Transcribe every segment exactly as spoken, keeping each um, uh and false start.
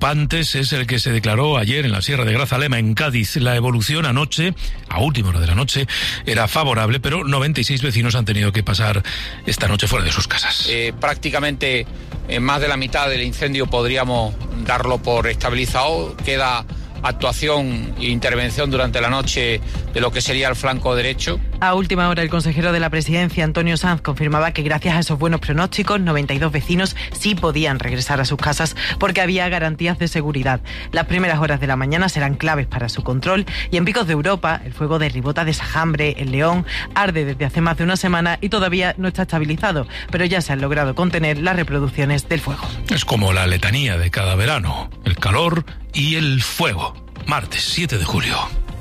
preocupantes es el que se declaró ayer en la Sierra de Grazalema, en Cádiz. La evolución anoche, a última hora de la noche, era favorable, pero noventa y seis vecinos han tenido que pasar esta noche fuera de sus casas. Eh, prácticamente en más de la mitad del incendio podríamos darlo por estabilizado. Queda actuación e intervención durante la noche de lo que sería el flanco derecho. A última hora, el consejero de la Presidencia, Antonio Sanz, confirmaba que gracias a esos buenos pronósticos, noventa y dos vecinos sí podían regresar a sus casas porque había garantías de seguridad. Las primeras horas de la mañana serán claves para su control y en Picos de Europa, el fuego de Ribota de Sajambre, el León, arde desde hace más de una semana y todavía no está estabilizado, pero ya se han logrado contener las reproducciones del fuego. Es como la letanía de cada verano, el calor y el fuego. Martes siete de julio.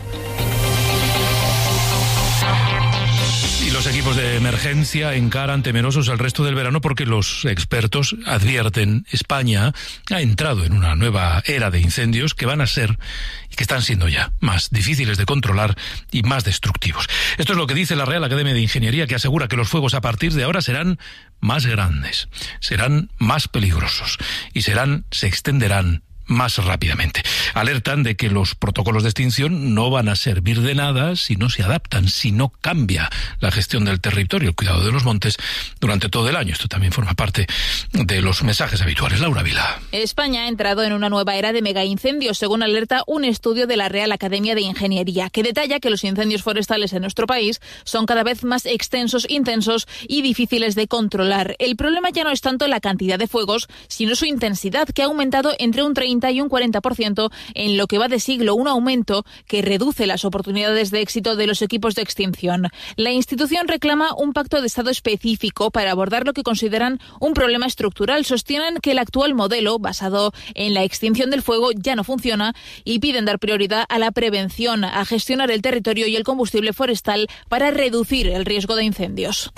Y los equipos de emergencia encaran temerosos el resto del verano porque los expertos advierten España ha entrado en una nueva era de incendios que van a ser y que están siendo ya más difíciles de controlar y más destructivos. Esto es lo que dice la Real Academia de Ingeniería, que asegura que los fuegos a partir de ahora serán más grandes, serán más peligrosos y serán, se extenderán más rápidamente. Alertan de que los protocolos de extinción no van a servir de nada si no se adaptan, si no cambia la gestión del territorio, el cuidado de los montes durante todo el año. Esto también forma parte de los mensajes habituales. Laura Vila. España ha entrado en una nueva era de megaincendios, según alerta un estudio de la Real Academia de Ingeniería, que detalla que los incendios forestales en nuestro país son cada vez más extensos, intensos y difíciles de controlar. El problema ya no es tanto la cantidad de fuegos, sino su intensidad, que ha aumentado entre un treinta y un cuarenta por ciento en lo que va de siglo, un aumento que reduce las oportunidades de éxito de los equipos de extinción. La institución reclama un pacto de Estado específico para abordar lo que consideran un problema estructural. Sostienen que el actual modelo, basado en la extinción del fuego, ya no funciona y piden dar prioridad a la prevención, a gestionar el territorio y el combustible forestal para reducir el riesgo de incendios.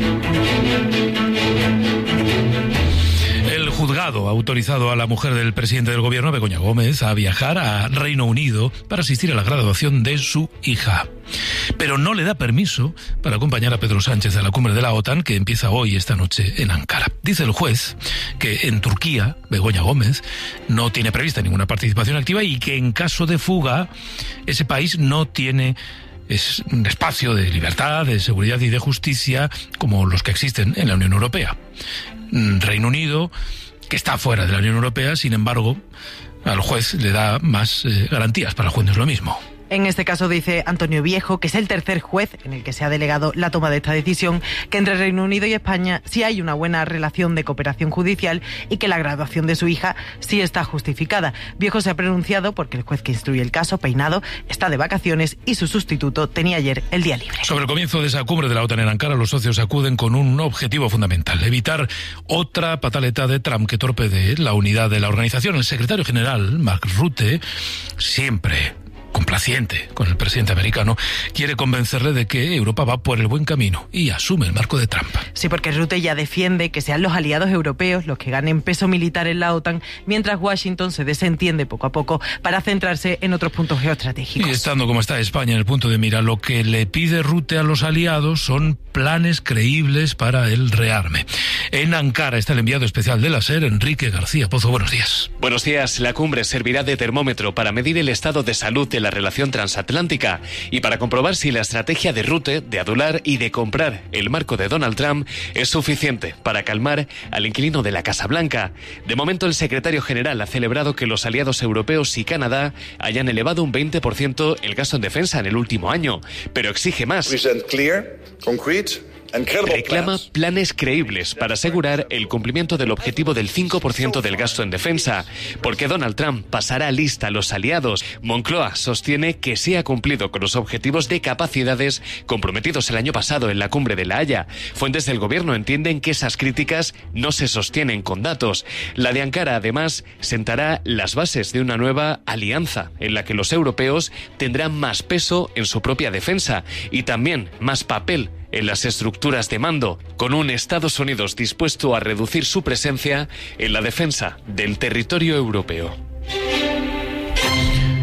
El juzgado ha autorizado a la mujer del presidente del gobierno, Begoña Gómez, a viajar a Reino Unido para asistir a la graduación de su hija. Pero no le da permiso para acompañar a Pedro Sánchez a la cumbre de la OTAN, que empieza hoy, esta noche, en Ankara. Dice el juez que en Turquía, Begoña Gómez no tiene prevista ninguna participación activa y que en caso de fuga, ese país no tiene es un espacio de libertad, de seguridad y de justicia como los que existen en la Unión Europea. Reino Unido, que está fuera de la Unión Europea, sin embargo, al juez le da más eh, garantías. Para el juez no es lo mismo. En este caso, dice Antonio Viejo, que es el tercer juez en el que se ha delegado la toma de esta decisión, que entre Reino Unido y España sí hay una buena relación de cooperación judicial y que la graduación de su hija sí está justificada. Viejo se ha pronunciado porque el juez que instruye el caso, Peinado, está de vacaciones y su sustituto tenía ayer el día libre. Sobre el comienzo de esa cumbre de la OTAN en Ankara, los socios acuden con un objetivo fundamental: evitar otra pataleta de Trump que torpedee la unidad de la organización. El secretario general, Mark Rutte, siempre complaciente con el presidente americano, quiere convencerle de que Europa va por el buen camino y asume el marco de Trump. Sí, porque Rutte ya defiende que sean los aliados europeos los que ganen peso militar en la OTAN, mientras Washington se desentiende poco a poco para centrarse en otros puntos geoestratégicos. Y estando como está España en el punto de mira, lo que le pide Rutte a los aliados son planes creíbles para el rearme. En Ankara está el enviado especial de la SER, Enrique García Pozo. Buenos días. Buenos días. La cumbre servirá de termómetro para medir el estado de salud de la relación transatlántica y para comprobar si la estrategia de Rutte de adular y de comprar el marco de Donald Trump es suficiente para calmar al inquilino de la Casa Blanca. De momento, el secretario general ha celebrado que los aliados europeos y Canadá hayan elevado un veinte por ciento el gasto en defensa en el último año, pero exige más. Reclama planes creíbles para asegurar el cumplimiento del objetivo del cinco por ciento del gasto en defensa, porque Donald Trump pasará lista a los aliados. Moncloa sostiene que se ha cumplido con los objetivos de capacidades comprometidos el año pasado en la cumbre de La Haya. Fuentes del gobierno entienden que esas críticas no se sostienen con datos. La de Ankara, además, sentará las bases de una nueva alianza en la que los europeos tendrán más peso en su propia defensa y también más papel en las estructuras de mando, con un Estados Unidos dispuesto a reducir su presencia en la defensa del territorio europeo.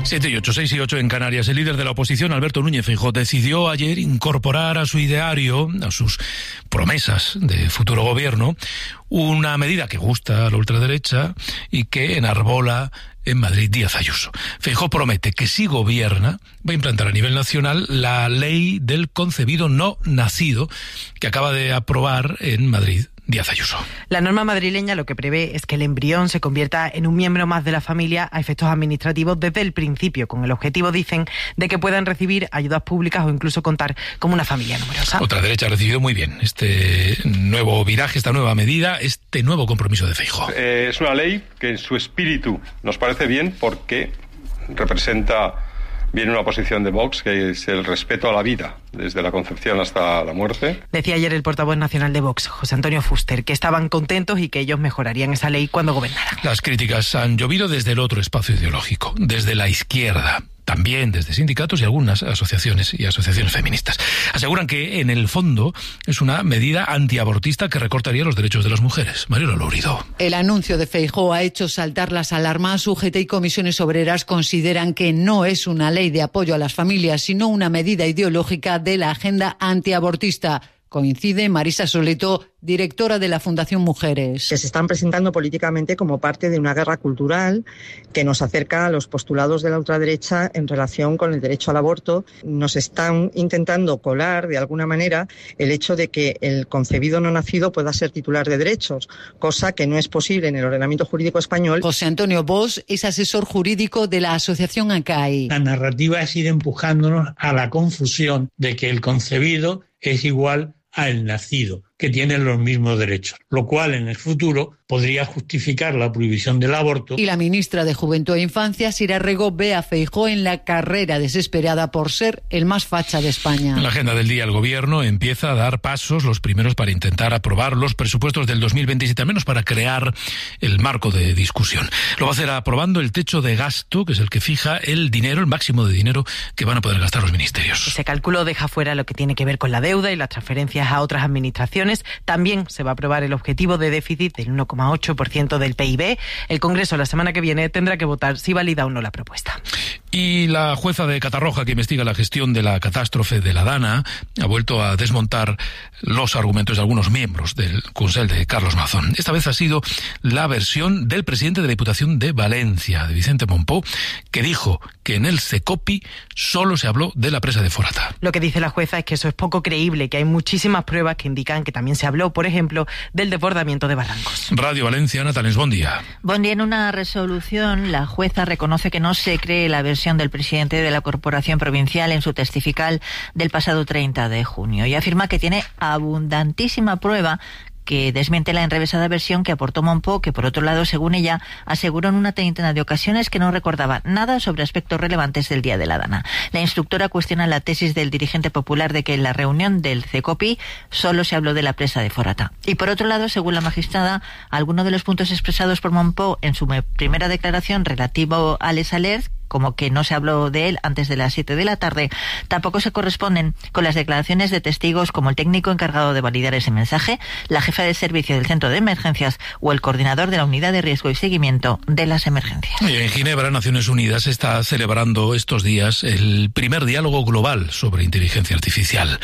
siete y ocho, seis y ocho en Canarias. El líder de la oposición, Alberto Núñez Feijóo, decidió ayer incorporar a su ideario, a sus promesas de futuro gobierno, una medida que gusta a la ultraderecha y que enarbola en Madrid Díaz Ayuso. Feijóo promete que si gobierna va a implantar a nivel nacional la ley del concebido no nacido que acaba de aprobar en Madrid Díaz Ayuso. La norma madrileña lo que prevé es que el embrión se convierta en un miembro más de la familia a efectos administrativos desde el principio, con el objetivo, dicen, de que puedan recibir ayudas públicas o incluso contar como una familia numerosa. Otra derecha ha recibido muy bien este nuevo viraje, esta nueva medida, este nuevo compromiso de Feijóo. Eh, es una ley que en su espíritu nos parece bien porque representa bien una posición de Vox, que es el respeto a la vida, desde la concepción hasta la muerte. Decía ayer el portavoz nacional de Vox, José Antonio Fuster, que estaban contentos y que ellos mejorarían esa ley cuando gobernaran. Las críticas han llovido desde el otro espacio ideológico, desde la izquierda, también desde sindicatos y algunas asociaciones y asociaciones feministas. Aseguran que, en el fondo, es una medida antiabortista que recortaría los derechos de las mujeres. Mariela Lourido. El anuncio de Feijóo ha hecho saltar las alarmas. U G T y comisiones obreras consideran que no es una ley de apoyo a las familias, sino una medida ideológica de la agenda antiabortista. Coincide Marisa Soleto, directora de la Fundación Mujeres. Que se están presentando políticamente como parte de una guerra cultural que nos acerca a los postulados de la ultraderecha en relación con el derecho al aborto. Nos están intentando colar, de alguna manera, el hecho de que el concebido no nacido pueda ser titular de derechos, cosa que no es posible en el ordenamiento jurídico español. José Antonio Bosch es asesor jurídico de la asociación ACAI. La narrativa es ir empujándonos a la confusión de que el concebido es igual al nacido, que tienen los mismos derechos, lo cual en el futuro podría justificar la prohibición del aborto. Y la ministra de Juventud e Infancia, Sira Rego, ve a Feijóo en la carrera desesperada por ser el más facha de España. En la agenda del día, el gobierno empieza a dar pasos, los primeros para intentar aprobar los presupuestos del dos mil veintisiete, al menos para crear el marco de discusión. Lo va a hacer aprobando el techo de gasto, que es el que fija el dinero, el máximo de dinero que van a poder gastar los ministerios. Ese cálculo deja fuera lo que tiene que ver con la deuda y las transferencias a otras administraciones. También se va a aprobar el objetivo de déficit del uno coma ocho por ciento del P I B. El Congreso la semana que viene tendrá que votar si valida o no la propuesta. Y la jueza de Catarroja, que investiga la gestión de la catástrofe de la Dana, ha vuelto a desmontar los argumentos de algunos miembros del Consell de Carlos Mazón. Esta vez ha sido la versión del presidente de la Diputación de Valencia, de Vicente Mompó, que dijo que en el Cecopi solo se habló de la presa de Forata. Lo que dice la jueza es que eso es poco creíble, que hay muchísimas pruebas que indican que también se habló, por ejemplo, del desbordamiento de barrancos. Radio Valencia, Natales, buen día. Buen día. En una resolución, la jueza reconoce que no se cree la versión del presidente de la Corporación Provincial en su testifical del pasado treinta de junio y afirma que tiene abundantísima prueba que desmiente la enrevesada versión que aportó Mompó, que por otro lado, según ella, aseguró en una treintena de ocasiones que no recordaba nada sobre aspectos relevantes del Día de la Dana. La instructora cuestiona la tesis del dirigente popular de que en la reunión del Cecopi solo se habló de la presa de Forata. Y por otro lado, según la magistrada, algunos de los puntos expresados por Mompó en su primera declaración relativo a Les Alerts, como que no se habló de él antes de las siete de la tarde, tampoco se corresponden con las declaraciones de testigos como el técnico encargado de validar ese mensaje, la jefa de servicio del centro de emergencias o el coordinador de la unidad de riesgo y seguimiento de las emergencias. Y en Ginebra, Naciones Unidas está celebrando estos días el primer diálogo global sobre inteligencia artificial.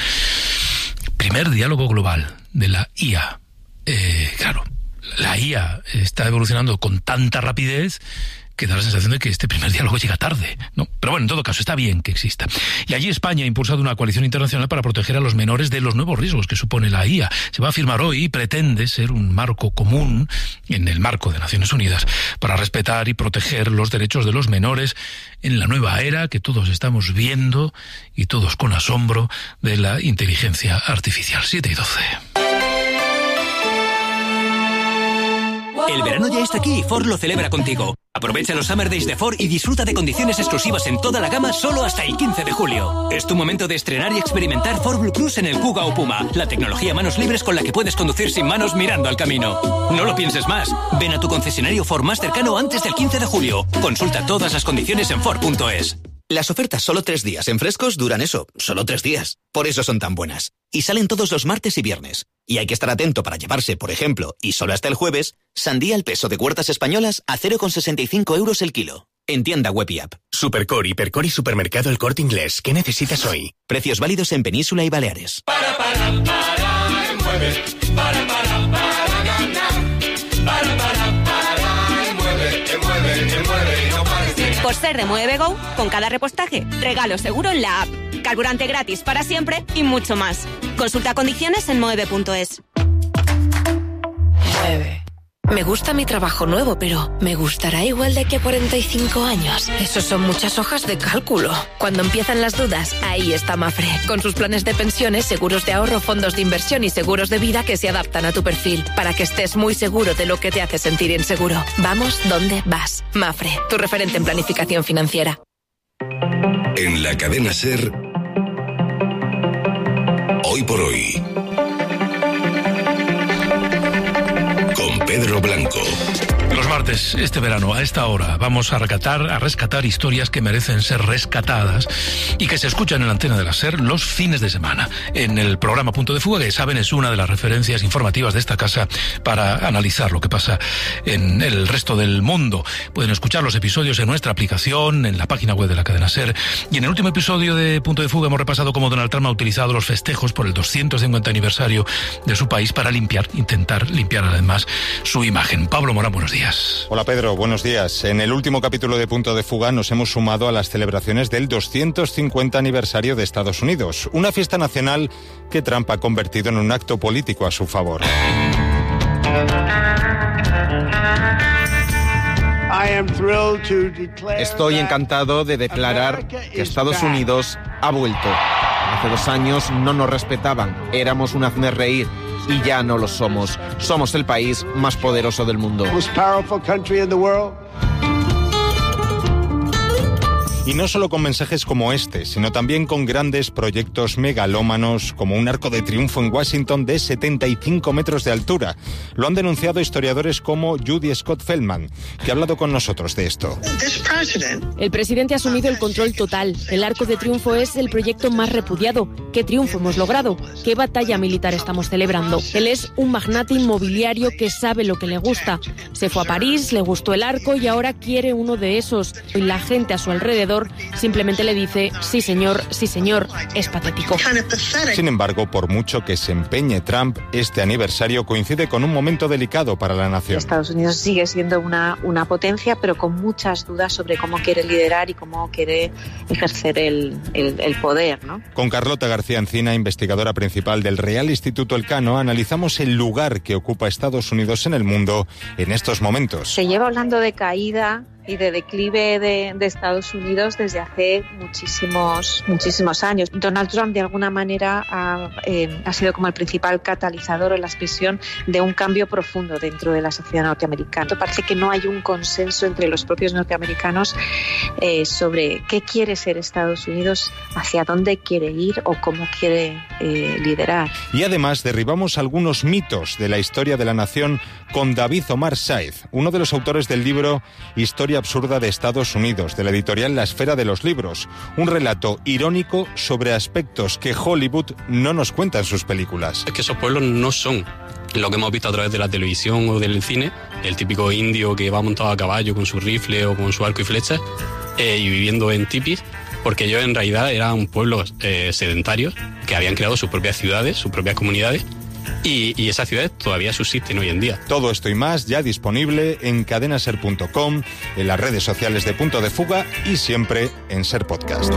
Primer diálogo global de la I A. Eh, claro, la I A está evolucionando con tanta rapidez que da la sensación de que este primer diálogo llega tarde, ¿no? Pero bueno, en todo caso, está bien que exista. Y allí España ha impulsado una coalición internacional para proteger a los menores de los nuevos riesgos que supone la I A. Se va a firmar hoy y pretende ser un marco común en el marco de Naciones Unidas para respetar y proteger los derechos de los menores en la nueva era que todos estamos viendo y todos con asombro de la inteligencia artificial. siete y doce. El verano ya está aquí y Ford lo celebra contigo. Aprovecha los Summer Days de Ford y disfruta de condiciones exclusivas en toda la gama solo hasta el quince de julio. Es tu momento de estrenar y experimentar Ford Blue Cruise en el Kuga o Puma, la tecnología manos libres con la que puedes conducir sin manos mirando al camino. No lo pienses más. Ven a tu concesionario Ford más cercano antes del quince de julio. Consulta todas las condiciones en Ford punto es. Las ofertas solo tres días en Frescos duran eso, solo tres días. Por eso son tan buenas. Y salen todos los martes y viernes. Y hay que estar atento para llevarse, por ejemplo, y solo hasta el jueves, sandía al peso de Huertas Españolas a cero coma sesenta y cinco euros el kilo. En tienda web y app. Supercore, Hipercore y Supermercado El Corte Inglés. ¿Qué necesitas hoy? Precios válidos en Península y Baleares. Para, para, para, mueve. Para, para, para ganar. Para, para, para, mueve, mueve, mueve. No pares de... Por ser de Mueve Go, con cada repostaje, regalo seguro en la app. Carburante gratis para siempre y mucho más. Consulta condiciones en mueve punto es. Mueve. Me gusta mi trabajo nuevo, pero ¿me gustará igual de aquí a cuarenta y cinco años? Eso son muchas hojas de cálculo. Cuando empiezan las dudas, ahí está Mafre, con sus planes de pensiones, seguros de ahorro, fondos de inversión y seguros de vida que se adaptan a tu perfil, para que estés muy seguro de lo que te hace sentir inseguro. Vamos donde vas. Mafre, tu referente en planificación financiera. En la cadena SER, Hoy por Hoy, con Pedro Blanco. Los martes, este verano, a esta hora, vamos a rescatar, a rescatar historias que merecen ser rescatadas y que se escuchan en la antena de la SER los fines de semana. En el programa Punto de Fuga, que saben es una de las referencias informativas de esta casa para analizar lo que pasa en el resto del mundo. Pueden escuchar los episodios en nuestra aplicación, en la página web de la cadena SER. Y en el último episodio de Punto de Fuga hemos repasado cómo Donald Trump ha utilizado los festejos por el doscientos cincuenta aniversario de su país para limpiar, intentar limpiar además su imagen. Pablo Morán, buenos días. Hola Pedro, buenos días. En el último capítulo de Punto de Fuga nos hemos sumado a las celebraciones del doscientos cincuenta aniversario de Estados Unidos, una fiesta nacional que Trump ha convertido en un acto político a su favor. Estoy encantado de declarar que Estados Unidos ha vuelto. Hace dos años no nos respetaban, éramos un hazmerreír. Y ya no lo somos. Somos el país más poderoso del mundo. Y no solo con mensajes como este, sino también con grandes proyectos megalómanos como un arco de triunfo en Washington de setenta y cinco metros de altura. Lo han denunciado historiadores como Judy Scott Feldman, que ha hablado con nosotros de esto. El presidente ha asumido el control total. El arco de triunfo es el proyecto más repudiado. ¿Qué triunfo hemos logrado? ¿Qué batalla militar estamos celebrando? Él es un magnate inmobiliario que sabe lo que le gusta. Se fue a París, le gustó el arco y ahora quiere uno de esos. Y la gente a su alrededor simplemente le dice, sí señor, sí señor, es patético. Sin embargo, por mucho que se empeñe Trump, este aniversario coincide con un momento delicado para la nación. Estados Unidos sigue siendo una, una potencia, pero con muchas dudas sobre cómo quiere liderar y cómo quiere ejercer el, el, el poder, ¿no? Con Carlota García Encina, investigadora principal del Real Instituto Elcano, analizamos el lugar que ocupa Estados Unidos en el mundo en estos momentos. Se lleva hablando de caída y de declive de, de Estados Unidos desde hace muchísimos muchísimos años. Donald Trump de alguna manera ha, eh, ha sido como el principal catalizador o la expresión de un cambio profundo dentro de la sociedad norteamericana. Parece que no hay un consenso entre los propios norteamericanos eh, sobre qué quiere ser Estados Unidos, hacia dónde quiere ir o cómo quiere eh, liderar. Y además derribamos algunos mitos de la historia de la nación con David Omar Saiz, uno de los autores del libro Historia absurda de Estados Unidos, de la editorial La Esfera de los Libros, un relato irónico sobre aspectos que Hollywood no nos cuenta en sus películas. Es que esos pueblos no son lo que hemos visto a través de la televisión o del cine, el típico indio que va montado a caballo con su rifle o con su arco y flecha eh, y viviendo en tipis, porque ellos en realidad eran pueblos eh, sedentarios que habían creado sus propias ciudades, sus propias comunidades. Y, y esas ciudades todavía subsisten hoy en día. Todo esto y más ya disponible en cadena ser punto com, en las redes sociales de Punto de Fuga y siempre en Ser Podcast.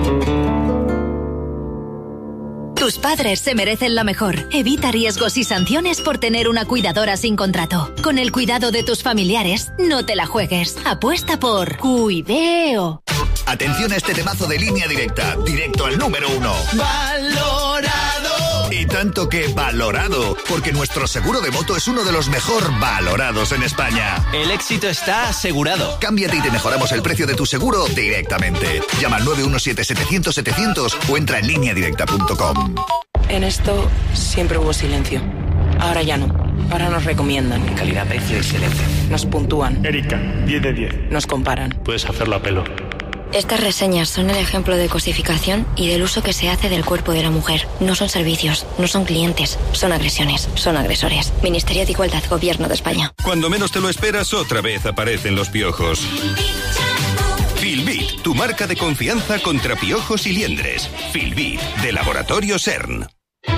Tus padres se merecen lo mejor. Evita riesgos y sanciones por tener una cuidadora sin contrato. Con el cuidado de tus familiares, no te la juegues. Apuesta por Cuideo. Atención a este temazo de Línea Directa, directo al número uno. ¡Valorado! Y tanto que valorado, porque nuestro seguro de moto es uno de los mejor valorados en España. El éxito está asegurado. Cámbiate y te mejoramos el precio de tu seguro directamente. Llama al nueve uno siete, setecientos, setecientos o entra en línea directa punto com. En esto siempre hubo silencio. Ahora ya no. Ahora nos recomiendan. Calidad, precio, excelencia. Nos puntúan. Erika, diez de diez. Nos comparan. Puedes hacerlo a pelo. Estas reseñas son el ejemplo de cosificación y del uso que se hace del cuerpo de la mujer. No son servicios, no son clientes, son agresiones, son agresores. Ministerio de Igualdad, Gobierno de España. Cuando menos te lo esperas, otra vez aparecen los piojos. Filbit, tu marca de confianza contra piojos y liendres. Filbit, de Laboratorio CERN.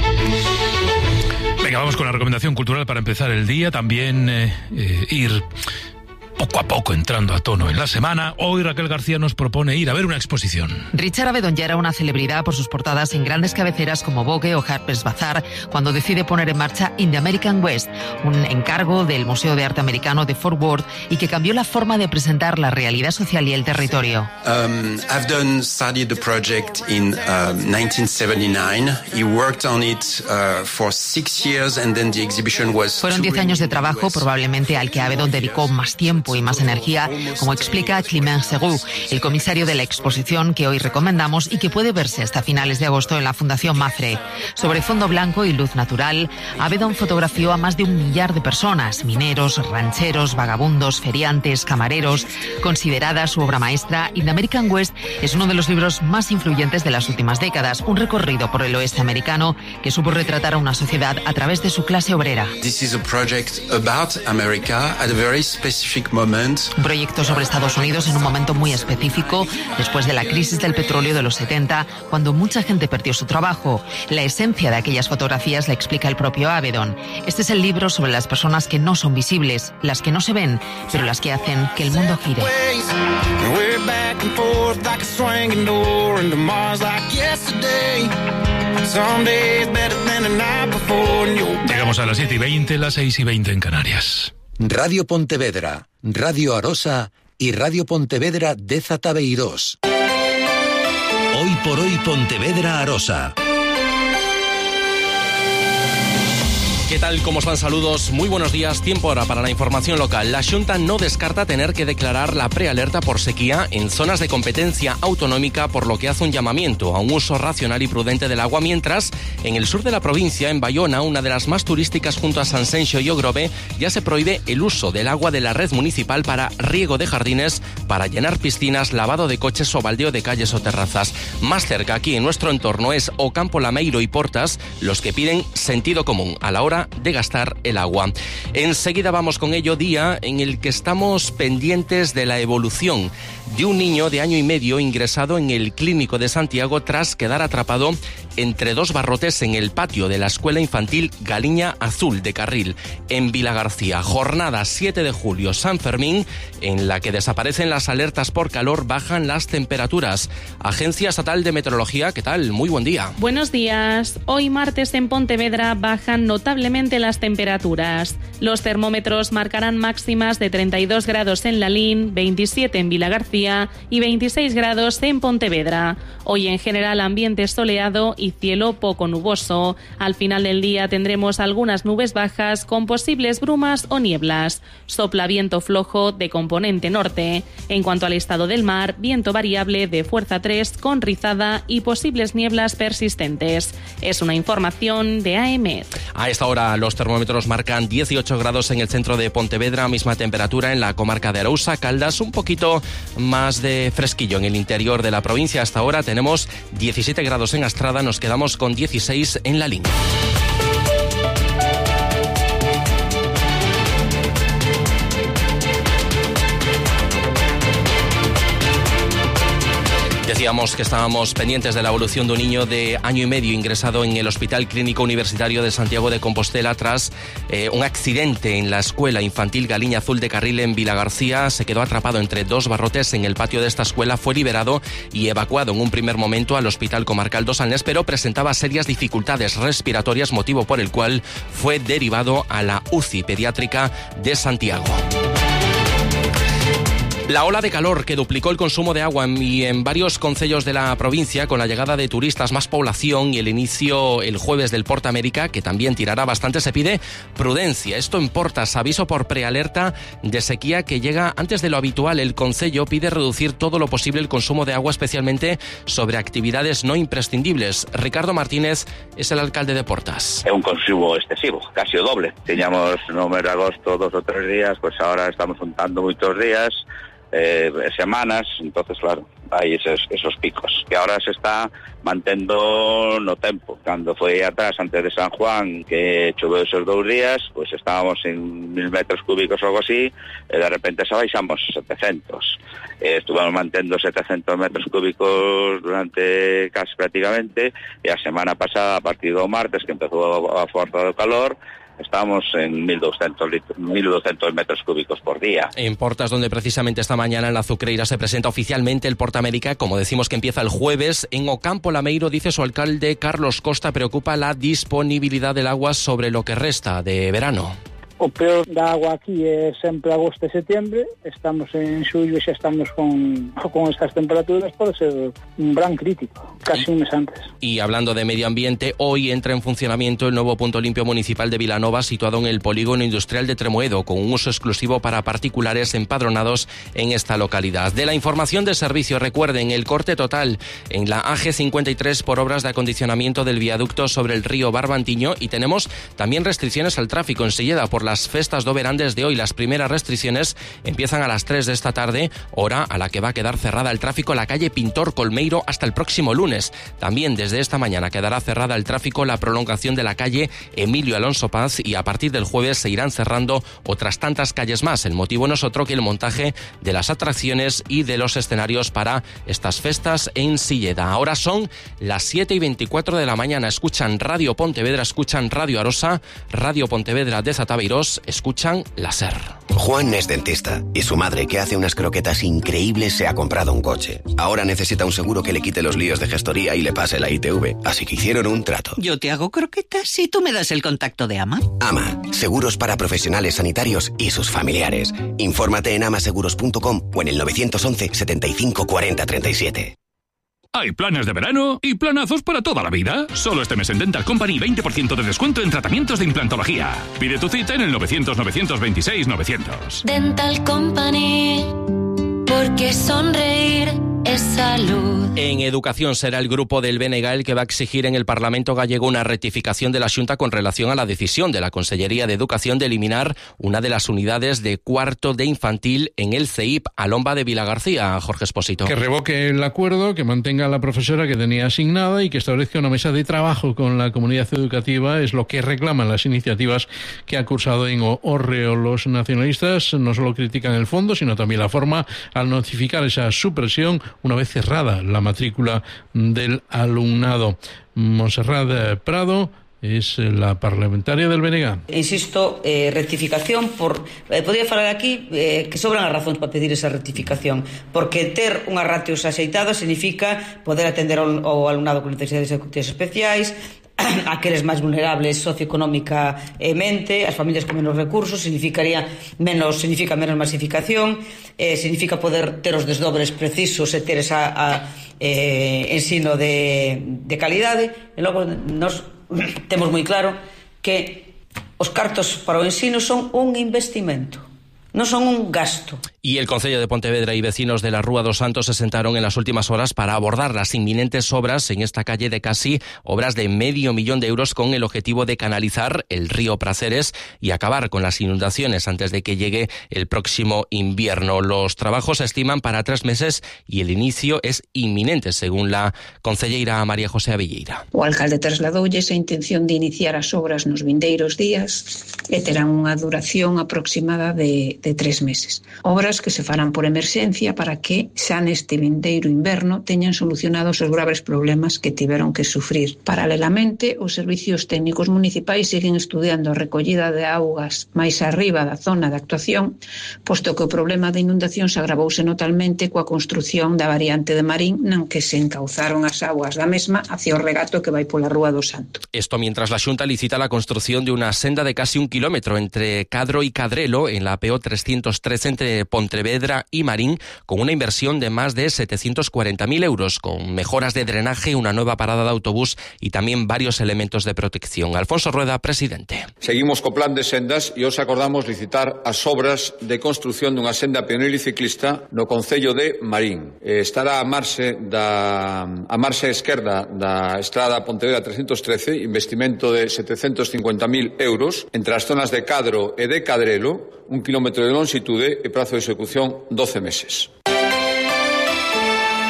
Venga, vamos con la recomendación cultural para empezar el día. También eh, eh, ir poco a poco entrando a tono en la semana. Hoy Raquel García nos propone ir a ver una exposición. Richard Avedon ya era una celebridad por sus portadas en grandes cabeceras como Vogue o Harper's Bazaar cuando decide poner en marcha In the American West, un encargo del Museo de Arte Americano de Fort Worth y que cambió la forma de presentar la realidad social y el territorio. Um, Avedon started the project in uh, nineteen seventy-nine. He worked on it uh, for six years and then the exhibition was... Fueron diez años de trabajo, probablemente al que Avedon dedicó más tiempo y más energía, como explica Clément Segou, el comisario de la exposición que hoy recomendamos y que puede verse hasta finales de agosto en la Fundación Mafre. Sobre fondo blanco y luz natural, Avedon fotografió a más de un millar de personas, mineros, rancheros, vagabundos, feriantes, camareros. Considerada su obra maestra, In the American West es uno de los libros más influyentes de las últimas décadas, un recorrido por el oeste americano que supo retratar a una sociedad a través de su clase obrera. This is a project about America at a very specific moment. Un proyecto sobre Estados Unidos en un momento muy específico, después de la crisis del petróleo de los setenta, cuando mucha gente perdió su trabajo. La esencia de aquellas fotografías la explica el propio Avedon. Este es el libro sobre las personas que no son visibles, las que no se ven, pero las que hacen que el mundo gire. Llegamos a las siete y veinte, las seis y veinte en Canarias. Radio Pontevedra, Radio Arosa y Radio Pontevedra de Zatabeirós. Hoy por hoy Pontevedra Arosa. ¿Qué tal? ¿Cómo están? Saludos. Muy buenos días. Tiempo ahora para la información local. La Xunta no descarta tener que declarar la prealerta por sequía en zonas de competencia autonómica, por lo que hace un llamamiento a un uso racional y prudente del agua, mientras en el sur de la provincia, en Bayona, una de las más turísticas junto a Sanxenxo y Ogrove, ya se prohíbe el uso del agua de la red municipal para riego de jardines, para llenar piscinas, lavado de coches o baldeo de calles o terrazas. Más cerca, aquí en nuestro entorno, es Ocampo Lameiro y Portas los que piden sentido común a la hora de gastar el agua. Enseguida vamos con ello, día en el que estamos pendientes de la evolución de un niño de año y medio ingresado en el Clínico de Santiago tras quedar atrapado entre dos barrotes en el patio de la Escuela Infantil Galiña Azul de Carril, en Vilagarcía. Jornada siete de julio, San Fermín, en la que desaparecen las alertas por calor, bajan las temperaturas. Agencia Estatal de Meteorología, ¿qué tal? Muy buen día. Buenos días. Hoy martes en Pontevedra bajan notablemente las temperaturas. Los termómetros marcarán máximas de treinta y dos grados en Lalín, veintisiete en Vilagarcía y veintiséis grados en Pontevedra. Hoy en general ambiente soleado y cielo poco nuboso. Al final del día tendremos algunas nubes bajas con posibles brumas o nieblas. Sopla viento flojo de componente norte. En cuanto al estado del mar, viento variable de fuerza tres con rizada y posibles nieblas persistentes. Es una información de A M E T. A esta hora los termómetros marcan dieciocho grados en el centro de Pontevedra, misma temperatura en la comarca de Arousa, Caldas, un poquito más de fresquillo en el interior de la provincia. Hasta ahora tenemos diecisiete grados en Astrada, nos quedamos con dieciséis en Lalín. Decíamos que estábamos pendientes de la evolución de un niño de año y medio ingresado en el Hospital Clínico Universitario de Santiago de Compostela tras eh, un accidente en la Escuela Infantil Galiña Azul de Carril en Vilagarcía. Se quedó atrapado entre dos barrotes en el patio de esta escuela, fue liberado y evacuado en un primer momento al Hospital Comarcal dos Alnés, pero presentaba serias dificultades respiratorias, motivo por el cual fue derivado a la U C I pediátrica de Santiago. La ola de calor que duplicó el consumo de agua en, y en varios concellos de la provincia, con la llegada de turistas, más población y el inicio el jueves del Porta América, que también tirará bastante, se pide prudencia. Esto en Portas, aviso por prealerta de sequía que llega antes de lo habitual. El concello pide reducir todo lo posible el consumo de agua, especialmente sobre actividades no imprescindibles. Ricardo Martínez es el alcalde de Portas. Es un consumo excesivo, casi o doble. Teníamos no mes de agosto dos o tres días, pues ahora estamos juntando muchos días. Eh, semanas, entonces claro, hai esos, esos picos, que ahora se está mantendo no tempo. Cando foi atrás, antes de San Juan, que choveu esos dous días, pois estábamos en mil metros cúbicos ou algo así, e de repente xa baixamos setecentos. Eh, estuvamos mantendo setecentos metros cúbicos durante casi prácticamente, e a semana pasada, a partir do martes, que empezou a forza do calor, estamos en mil doscientos metros cúbicos por día. En Portas, donde precisamente esta mañana en la Azucreira se presenta oficialmente el Portamérica, como decimos que empieza el jueves, en Ocampo Lameiro, dice su alcalde Carlos Costa, preocupa la disponibilidad del agua sobre lo que resta de verano. O peor da agua aquí é sempre agosto e setembro, estamos en xullo e xa estamos con, con estas temperaturas, pode ser un gran crítico, casi un mes antes. Y hablando de medio ambiente, hoy entra en funcionamiento el nuevo punto limpio municipal de Vilanova, situado en el polígono industrial de Tremoedo, con un uso exclusivo para particulares empadronados en esta localidad. De la información de servicio, recuerden el corte total en la A G cincuenta y tres por obras de acondicionamiento del viaducto sobre el río Barbantiño, y tenemos también restricciones al tráfico en Silleda por las festas do verán desde hoy. Las primeras restricciones empiezan a las tres de esta tarde, hora a la que va a quedar cerrada el tráfico la calle Pintor Colmeiro hasta el próximo lunes. También desde esta mañana quedará cerrada el tráfico la prolongación de la calle Emilio Alonso Paz, y a partir del jueves se irán cerrando otras tantas calles más. El motivo no es otro que el montaje de las atracciones y de los escenarios para estas festas en Silleda. Ahora son las siete y veinticuatro de la mañana. Escuchan Radio Pontevedra, escuchan Radio Arosa, Radio Pontevedra de Zatabeirós, escuchan la SER. Juan es dentista y su madre, que hace unas croquetas increíbles, se ha comprado un coche. Ahora necesita un seguro que le quite los líos de gestoría y le pase la I T V, así que hicieron un trato. Yo te hago croquetas y tú me das el contacto de AMA. AMA, seguros para profesionales sanitarios y sus familiares. Infórmate en amaseguros punto com o en el nueve once, setenta y cinco, cuarenta, treinta y siete. Hay planes de verano y planazos para toda la vida. Solo este mes en Dental Company veinte por ciento de descuento en tratamientos de implantología. Pide tu cita en el novecientos, novecientos veintiséis, novecientos. Dental Company, porque sonreír es salud. En educación será el grupo del B N G el que va a exigir en el Parlamento gallego una rectificación de la Xunta con relación a la decisión de la Consellería de Educación de eliminar una de las unidades de cuarto de infantil en el C I P Alomba de Vilagarcía. Jorge Espósito. Que revoque el acuerdo, que mantenga a la profesora que tenía asignada y que establezca una mesa de trabajo con la comunidad educativa. Es lo que reclaman las iniciativas que ha cursado en Orreo. Los nacionalistas no solo critican el fondo, sino también la forma al notificar esa supresión una vez cerrada la matrícula del alumnado. Montserrat Prado es la parlamentaria del B N G. Insisto, eh, rectificación por... Eh, podría falar aquí eh, que sobran as razóns para pedir esa rectificación, porque ter unhas ratios axeitadas significa poder atender ao, ao alumnado con necesidades educativas especiais, aqueles máis vulnerables socioeconómicamente, as familias con menos recursos, significaría menos, significa menos masificación, eh, significa poder ter os desdobres precisos e ter esa a, eh, ensino de, de calidade. E logo nos temos moi claro que os cartos para o ensino son un investimento, non son un gasto. Y el Concello de Pontevedra y vecinos de la Rúa dos Santos se sentaron en las últimas horas para abordar las inminentes obras en esta calle de casi obras de medio millón de euros, con el objetivo de canalizar el río Praceres y acabar con las inundaciones antes de que llegue el próximo invierno. Los trabajos se estiman para tres meses y el inicio es inminente, según la concelleira María José Abelleira. O alcalde trasladoulle esa intención de iniciar as obras nos vindeiros días e terán unha duración aproximada de, de tres meses. Obras que se farán por emerxencia para que xa neste vindeiro inverno teñan solucionados os graves problemas que tiveron que sufrir. Paralelamente, os servicios técnicos municipais seguen estudiando a recollida de augas máis arriba da zona de actuación, posto que o problema de inundación se agravouse notalmente coa construción da variante de Marín, nan que se encauzaron as augas da mesma hacia o regato que vai pola Rúa do Santo. Esto mientras la Xunta licita la construcción de una senda de casi un kilómetro entre Cadro y Cadrelo en la P O trescientos trece entre Pontevedra y Marín, con una inversión de más de setecientos cuarenta mil euros, con mejoras de drenaje, una nueva parada de autobús y también varios elementos de protección. Alfonso Rueda, presidente. Seguimos co plan de sendas e os acordamos licitar as obras de construción dunha senda peonil e ciclista no concello de Marín. Eh, estará a marxe da a marxe esquerda da estrada Pontevedra trescientos trece, investimento de setecientos cincuenta mil euros entre as zonas de Cadro e de Cadrelo, un kilómetro de longitude e prazo de execución doce meses.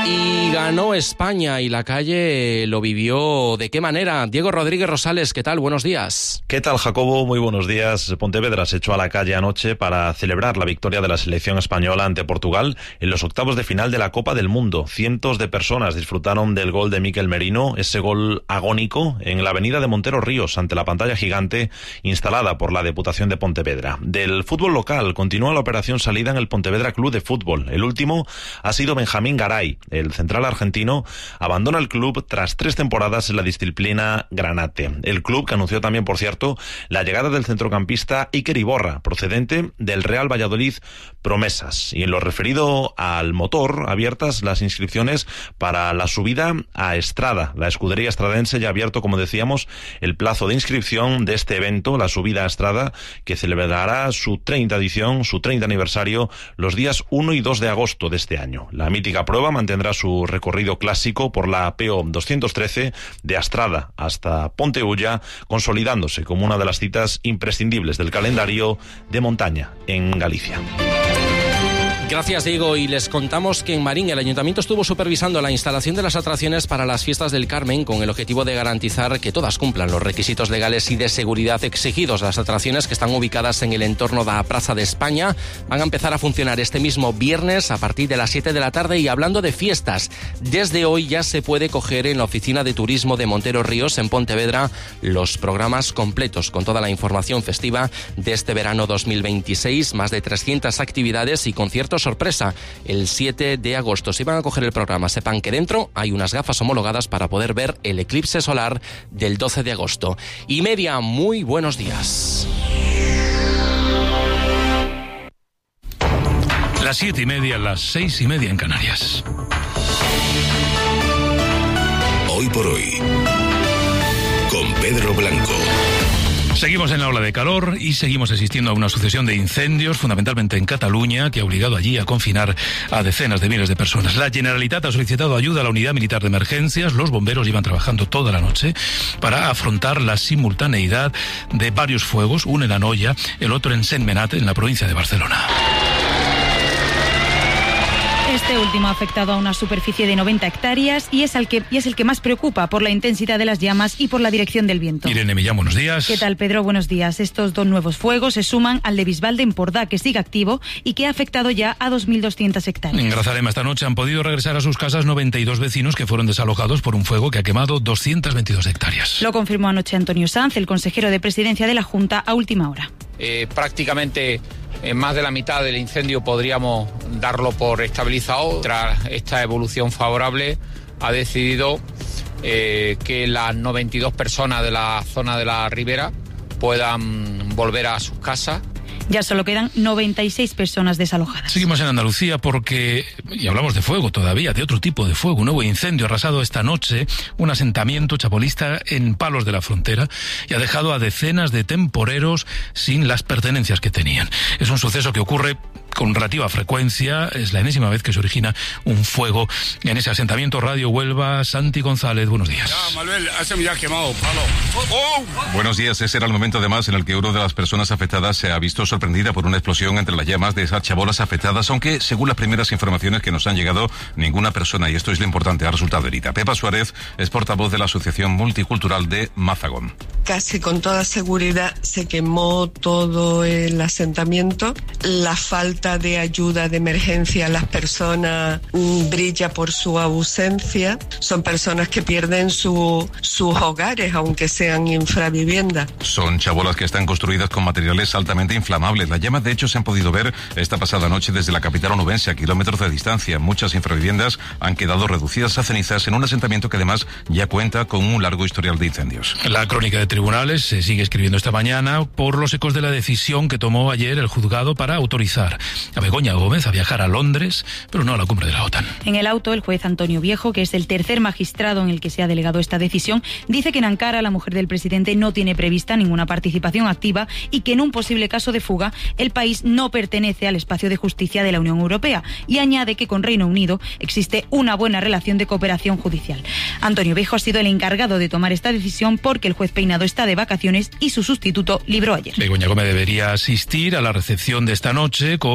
Y ganó España y la calle lo vivió. ¿De qué manera? Diego Rodríguez Rosales, ¿qué tal? Buenos días. ¿Qué tal, Jacobo? Muy buenos días. Pontevedra se echó a la calle anoche para celebrar la victoria de la selección española ante Portugal en los octavos de final de la Copa del Mundo. Cientos de personas disfrutaron del gol de Mikel Merino, ese gol agónico en la avenida de Montero Ríos, ante la pantalla gigante instalada por la Diputación de Pontevedra. Del fútbol local continúa la operación salida en el Pontevedra Club de Fútbol. El último ha sido Benjamín Garay. El central argentino abandona el club tras tres temporadas en la disciplina Granate. El club que anunció también, por cierto, la llegada del centrocampista Iker Iborra, procedente del Real Valladolid Promesas. Y en lo referido al motor, abiertas las inscripciones para la subida a Estrada. La escudería estradense ya ha abierto, como decíamos, el plazo de inscripción de este evento, la subida a Estrada, que celebrará su treinta edición, su treinta aniversario, los días uno y dos de agosto de este año. La mítica prueba mantendrá su recorrido clásico por la P O doscientos trece de Astrada hasta Ponteulla, consolidándose como una de las citas imprescindibles del calendario de montaña en Galicia. Gracias, Diego. Y les contamos que en Marín el Ayuntamiento estuvo supervisando la instalación de las atracciones para las fiestas del Carmen con el objetivo de garantizar que todas cumplan los requisitos legales y de seguridad exigidos. Las atracciones, que están ubicadas en el entorno de la Plaza de España, van a empezar a funcionar este mismo viernes a partir de las siete de la tarde. Y hablando de fiestas, desde hoy ya se puede coger en la Oficina de Turismo de Montero Ríos, en Pontevedra, los programas completos con toda la información festiva de este verano dos mil veintiséis. Más de trescientas actividades y conciertos sorpresa el siete de agosto. Si van a coger el programa, sepan que dentro hay unas gafas homologadas para poder ver el eclipse solar del doce de agosto. Y media, muy buenos días. Las siete y media, las seis y media en Canarias. Hoy por hoy, con Pedro Blanco. Seguimos en la ola de calor y seguimos asistiendo a una sucesión de incendios, fundamentalmente en Cataluña, que ha obligado allí a confinar a decenas de miles de personas. La Generalitat ha solicitado ayuda a la Unidad Militar de Emergencias. Los bomberos llevan trabajando toda la noche para afrontar la simultaneidad de varios fuegos, uno en Anoia, el otro en Sentmenat, en la provincia de Barcelona. Este último ha afectado a una superficie de noventa hectáreas y es, el que, y es el que más preocupa por la intensidad de las llamas y por la dirección del viento. Irene Millán, buenos días. ¿Qué tal, Pedro? Buenos días. Estos dos nuevos fuegos se suman al de Bisbal de Empordà, que sigue activo y que ha afectado ya a dos mil doscientas hectáreas. En Grazalema esta noche han podido regresar a sus casas noventa y dos vecinos que fueron desalojados por un fuego que ha quemado doscientas veintidós hectáreas. Lo confirmó anoche Antonio Sanz, el consejero de Presidencia de la Junta, a última hora. Eh, prácticamente en más de la mitad del incendio podríamos darlo por estabilizado. Tras esta evolución favorable, ha decidido eh, que las noventa y dos personas de la zona de la ribera puedan volver a sus casas. Ya solo quedan noventa y seis personas desalojadas. Seguimos en Andalucía porque, y hablamos de fuego todavía, de otro tipo de fuego. Un nuevo incendio ha arrasado esta noche un asentamiento chabolista en Palos de la Frontera y ha dejado a decenas de temporeros sin las pertenencias que tenían. Es un suceso que ocurre con relativa frecuencia. Es la enésima vez que se origina un fuego en ese asentamiento. Radio Huelva, Santi González, buenos días. Ya, Manuel, hace ya quemado, palo. ¡Oh! Buenos días. Ese era el momento, además, en el que una de las personas afectadas se ha visto sorprendida por una explosión entre las llamas de esas chabolas afectadas, aunque, según las primeras informaciones que nos han llegado, ninguna persona, y esto es lo importante, ha resultado herida. Pepa Suárez es portavoz de la Asociación Multicultural de Mazagón. Casi con toda seguridad se quemó todo el asentamiento. La falta de ayuda de emergencia a las personas mmm, brilla por su ausencia. Son personas que pierden su, sus hogares, aunque sean infraviviendas. Son chabolas que están construidas con materiales altamente inflamables. Las llamas, de hecho, se han podido ver esta pasada noche desde la capital onubense, a kilómetros de distancia. Muchas infraviviendas han quedado reducidas a cenizas en un asentamiento que además ya cuenta con un largo historial de incendios. La crónica de tribunales se sigue escribiendo esta mañana por los ecos de la decisión que tomó ayer el juzgado para autorizar a Begoña Gómez a viajar a Londres, pero no a la cumbre de la OTAN. En el auto, el juez Antonio Viejo, que es el tercer magistrado en el que se ha delegado esta decisión, dice que en Ankara la mujer del presidente no tiene prevista ninguna participación activa y que en un posible caso de fuga el país no pertenece al espacio de justicia de la Unión Europea, y añade que con Reino Unido existe una buena relación de cooperación judicial. Antonio Viejo ha sido el encargado de tomar esta decisión porque el juez Peinado está de vacaciones y su sustituto libró ayer. Begoña Gómez debería asistir a la recepción de esta noche con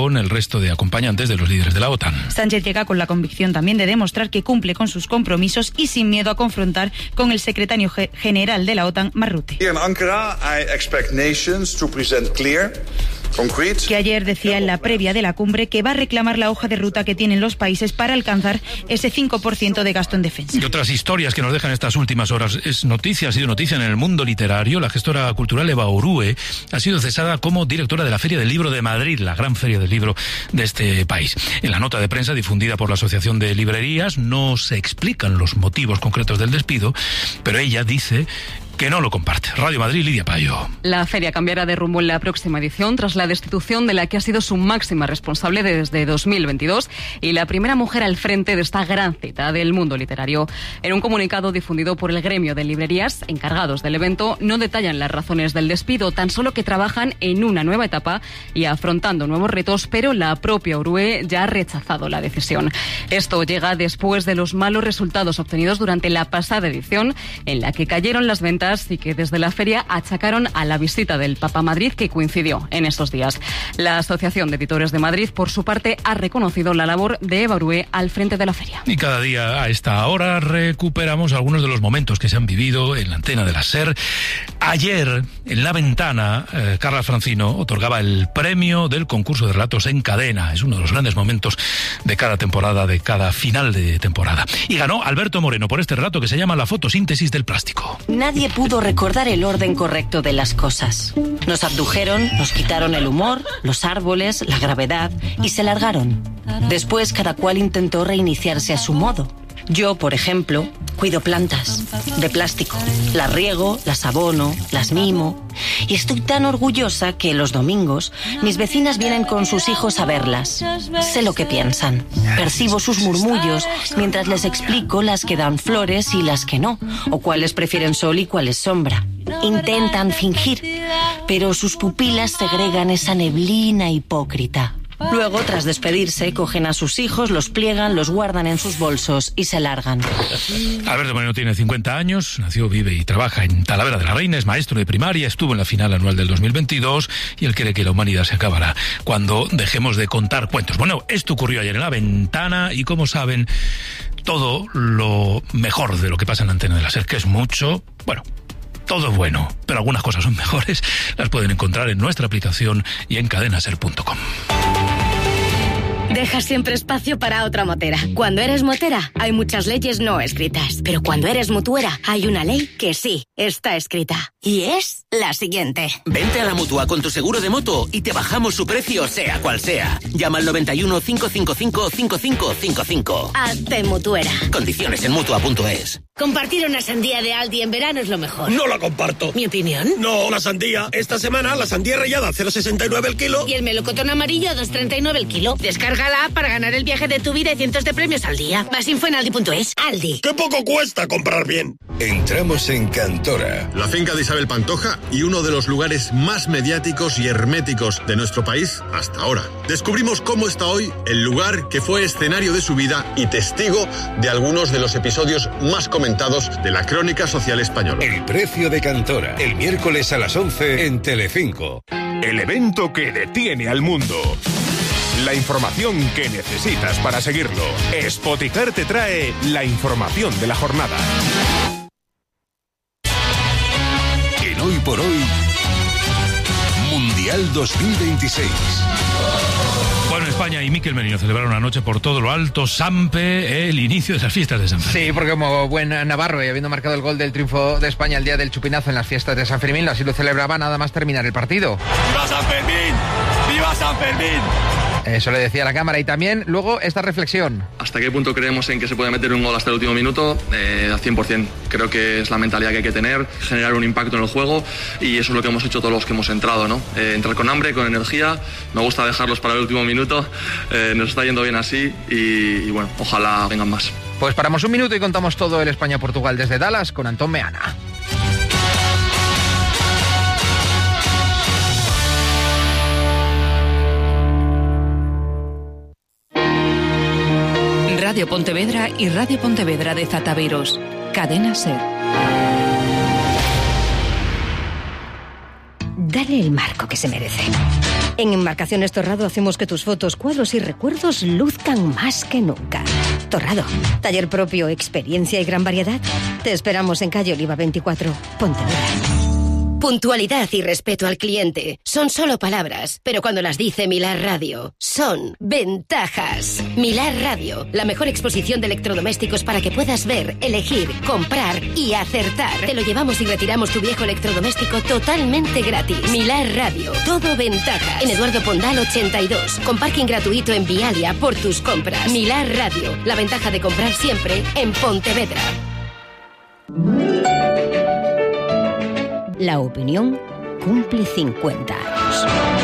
con el resto de acompañantes de los líderes de la OTAN. Sánchez llega con la convicción también de demostrar que cumple con sus compromisos y sin miedo a confrontar con el secretario general de la OTAN, Mark Rutte. Here in Ankara, I expect nations to present clear, concrete, que ayer decía en la previa de la cumbre que va a reclamar la hoja de ruta que tienen los países para alcanzar ese cinco por ciento de gasto en defensa. Y otras historias que nos dejan estas últimas horas. Es noticia, ha sido noticia en el mundo literario. La gestora cultural Eva Orue ha sido cesada como directora de la Feria del Libro de Madrid, la gran feria del libro de este país. En la nota de prensa difundida por la Asociación de Librerías no se explican los motivos concretos del despido, pero ella dice que no lo comparte. Radio Madrid, Lidia Payo. La feria cambiará de rumbo en la próxima edición tras la destitución de la que ha sido su máxima responsable desde dos mil veintidós y la primera mujer al frente de esta gran cita del mundo literario. En un comunicado difundido por el gremio de librerías encargados del evento, no detallan las razones del despido, tan solo que trabajan en una nueva etapa y afrontando nuevos retos, pero la propia Orue ya ha rechazado la decisión. Esto llega después de los malos resultados obtenidos durante la pasada edición, en la que cayeron las ventas y que desde la feria achacaron a la visita del Papa a Madrid, que coincidió en estos días. La Asociación de Editores de Madrid, por su parte, ha reconocido la labor de Eva Orue al frente de la feria. Y cada día a esta hora recuperamos algunos de los momentos que se han vivido en la antena de la SER. Ayer, en La Ventana, eh, Carla Francino otorgaba el premio del concurso de relatos en cadena. Es uno de los grandes momentos de cada temporada, de cada final de temporada. Y ganó Alberto Moreno por este relato que se llama La fotosíntesis del plástico. Nadie pudo recordar el orden correcto de las cosas. Nos abdujeron, nos quitaron el humor, los árboles, la gravedad y se largaron. Después cada cual intentó reiniciarse a su modo. Yo, por ejemplo, cuido plantas de plástico. Las riego, las abono, las mimo. Y estoy tan orgullosa que los domingos mis vecinas vienen con sus hijos a verlas. Sé lo que piensan. Percibo sus murmullos mientras les explico las que dan flores y las que no, o cuáles prefieren sol y cuáles sombra. Intentan fingir, pero sus pupilas segregan esa neblina hipócrita. Luego, tras despedirse, cogen a sus hijos, los pliegan, los guardan en sus bolsos y se largan. Alberto Moreno tiene cincuenta años, nació, vive y trabaja en Talavera de la Reina, es maestro de primaria, estuvo en la final anual del dos mil veintidós y él cree que la humanidad se acabará cuando dejemos de contar cuentos. Bueno, esto ocurrió ayer en La Ventana y, como saben, todo lo mejor de lo que pasa en la antena de la SER, que es mucho, bueno, todo es bueno, pero algunas cosas son mejores, las pueden encontrar en nuestra aplicación y en cadena ser punto com. Deja siempre espacio para otra motera. Cuando eres motera, hay muchas leyes no escritas. Pero cuando eres mutuera, hay una ley que sí está escrita. Y es la siguiente. Vente a la Mutua con tu seguro de moto y te bajamos su precio, sea cual sea. Llama al noventa y uno, cinco cinco cinco, cinco cinco cinco cinco. Hazte mutuera. Condiciones en mutua punto es. Compartir una sandía de Aldi en verano es lo mejor. No la comparto. ¿Mi opinión? No, la sandía. Esta semana la sandía rallada a cero coma sesenta y nueve el kilo. Y el melocotón amarillo a dos coma treinta y nueve el kilo. Descárgala para ganar el viaje de tu vida y cientos de premios al día. Más info en aldi punto es. Aldi. ¡Qué poco cuesta comprar bien! Entramos en Cantora, la finca de Isabel Pantoja y uno de los lugares más mediáticos y herméticos de nuestro país hasta ahora. Descubrimos cómo está hoy el lugar que fue escenario de su vida y testigo de algunos de los episodios más comentados de la crónica social española. El precio de Cantora, el miércoles a las once en Telecinco. El evento que detiene al mundo. La información que necesitas para seguirlo. Spoticar te trae la información de la jornada. En Hoy por Hoy, Mundial dos mil veintiséis. Bueno, España y Miquel Merino celebraron anoche por todo lo alto Sampe el inicio de las fiestas de San Fermín. Sí, porque como buen navarro y habiendo marcado el gol del triunfo de España el día del chupinazo en las fiestas de San Fermín, así lo celebraba nada más terminar el partido. ¡Viva San Fermín! ¡Viva San Fermín! Eso le decía a la cámara y también luego esta reflexión. ¿Hasta qué punto creemos en que se puede meter un gol hasta el último minuto? Eh, al cien por ciento. Creo que es la mentalidad que hay que tener, generar un impacto en el juego y eso es lo que hemos hecho todos los que hemos entrado, ¿no? Eh, entrar con hambre, con energía, me gusta dejarlos para el último minuto, eh, nos está yendo bien así y, y bueno, ojalá vengan más. Pues paramos un minuto y contamos todo el España-Portugal desde Dallas con Antón Meana. Radio Pontevedra y Radio Pontevedra de Zataviros. Cadena SER. Dale el marco que se merece. En Embarcaciones Torrado hacemos que tus fotos, cuadros y recuerdos luzcan más que nunca. Torrado, taller propio, experiencia y gran variedad. Te esperamos en calle Oliva veinticuatro, Pontevedra. Puntualidad y respeto al cliente son solo palabras, pero cuando las dice Milar Radio, son ventajas. Milar Radio, la mejor exposición de electrodomésticos para que puedas ver, elegir, comprar y acertar. Te lo llevamos y retiramos tu viejo electrodoméstico totalmente gratis. Milar Radio, todo ventajas. En Eduardo Pondal ochenta y dos, con parking gratuito en Vialia por tus compras. Milar Radio, la ventaja de comprar siempre en Pontevedra. La opinión cumple cincuenta años.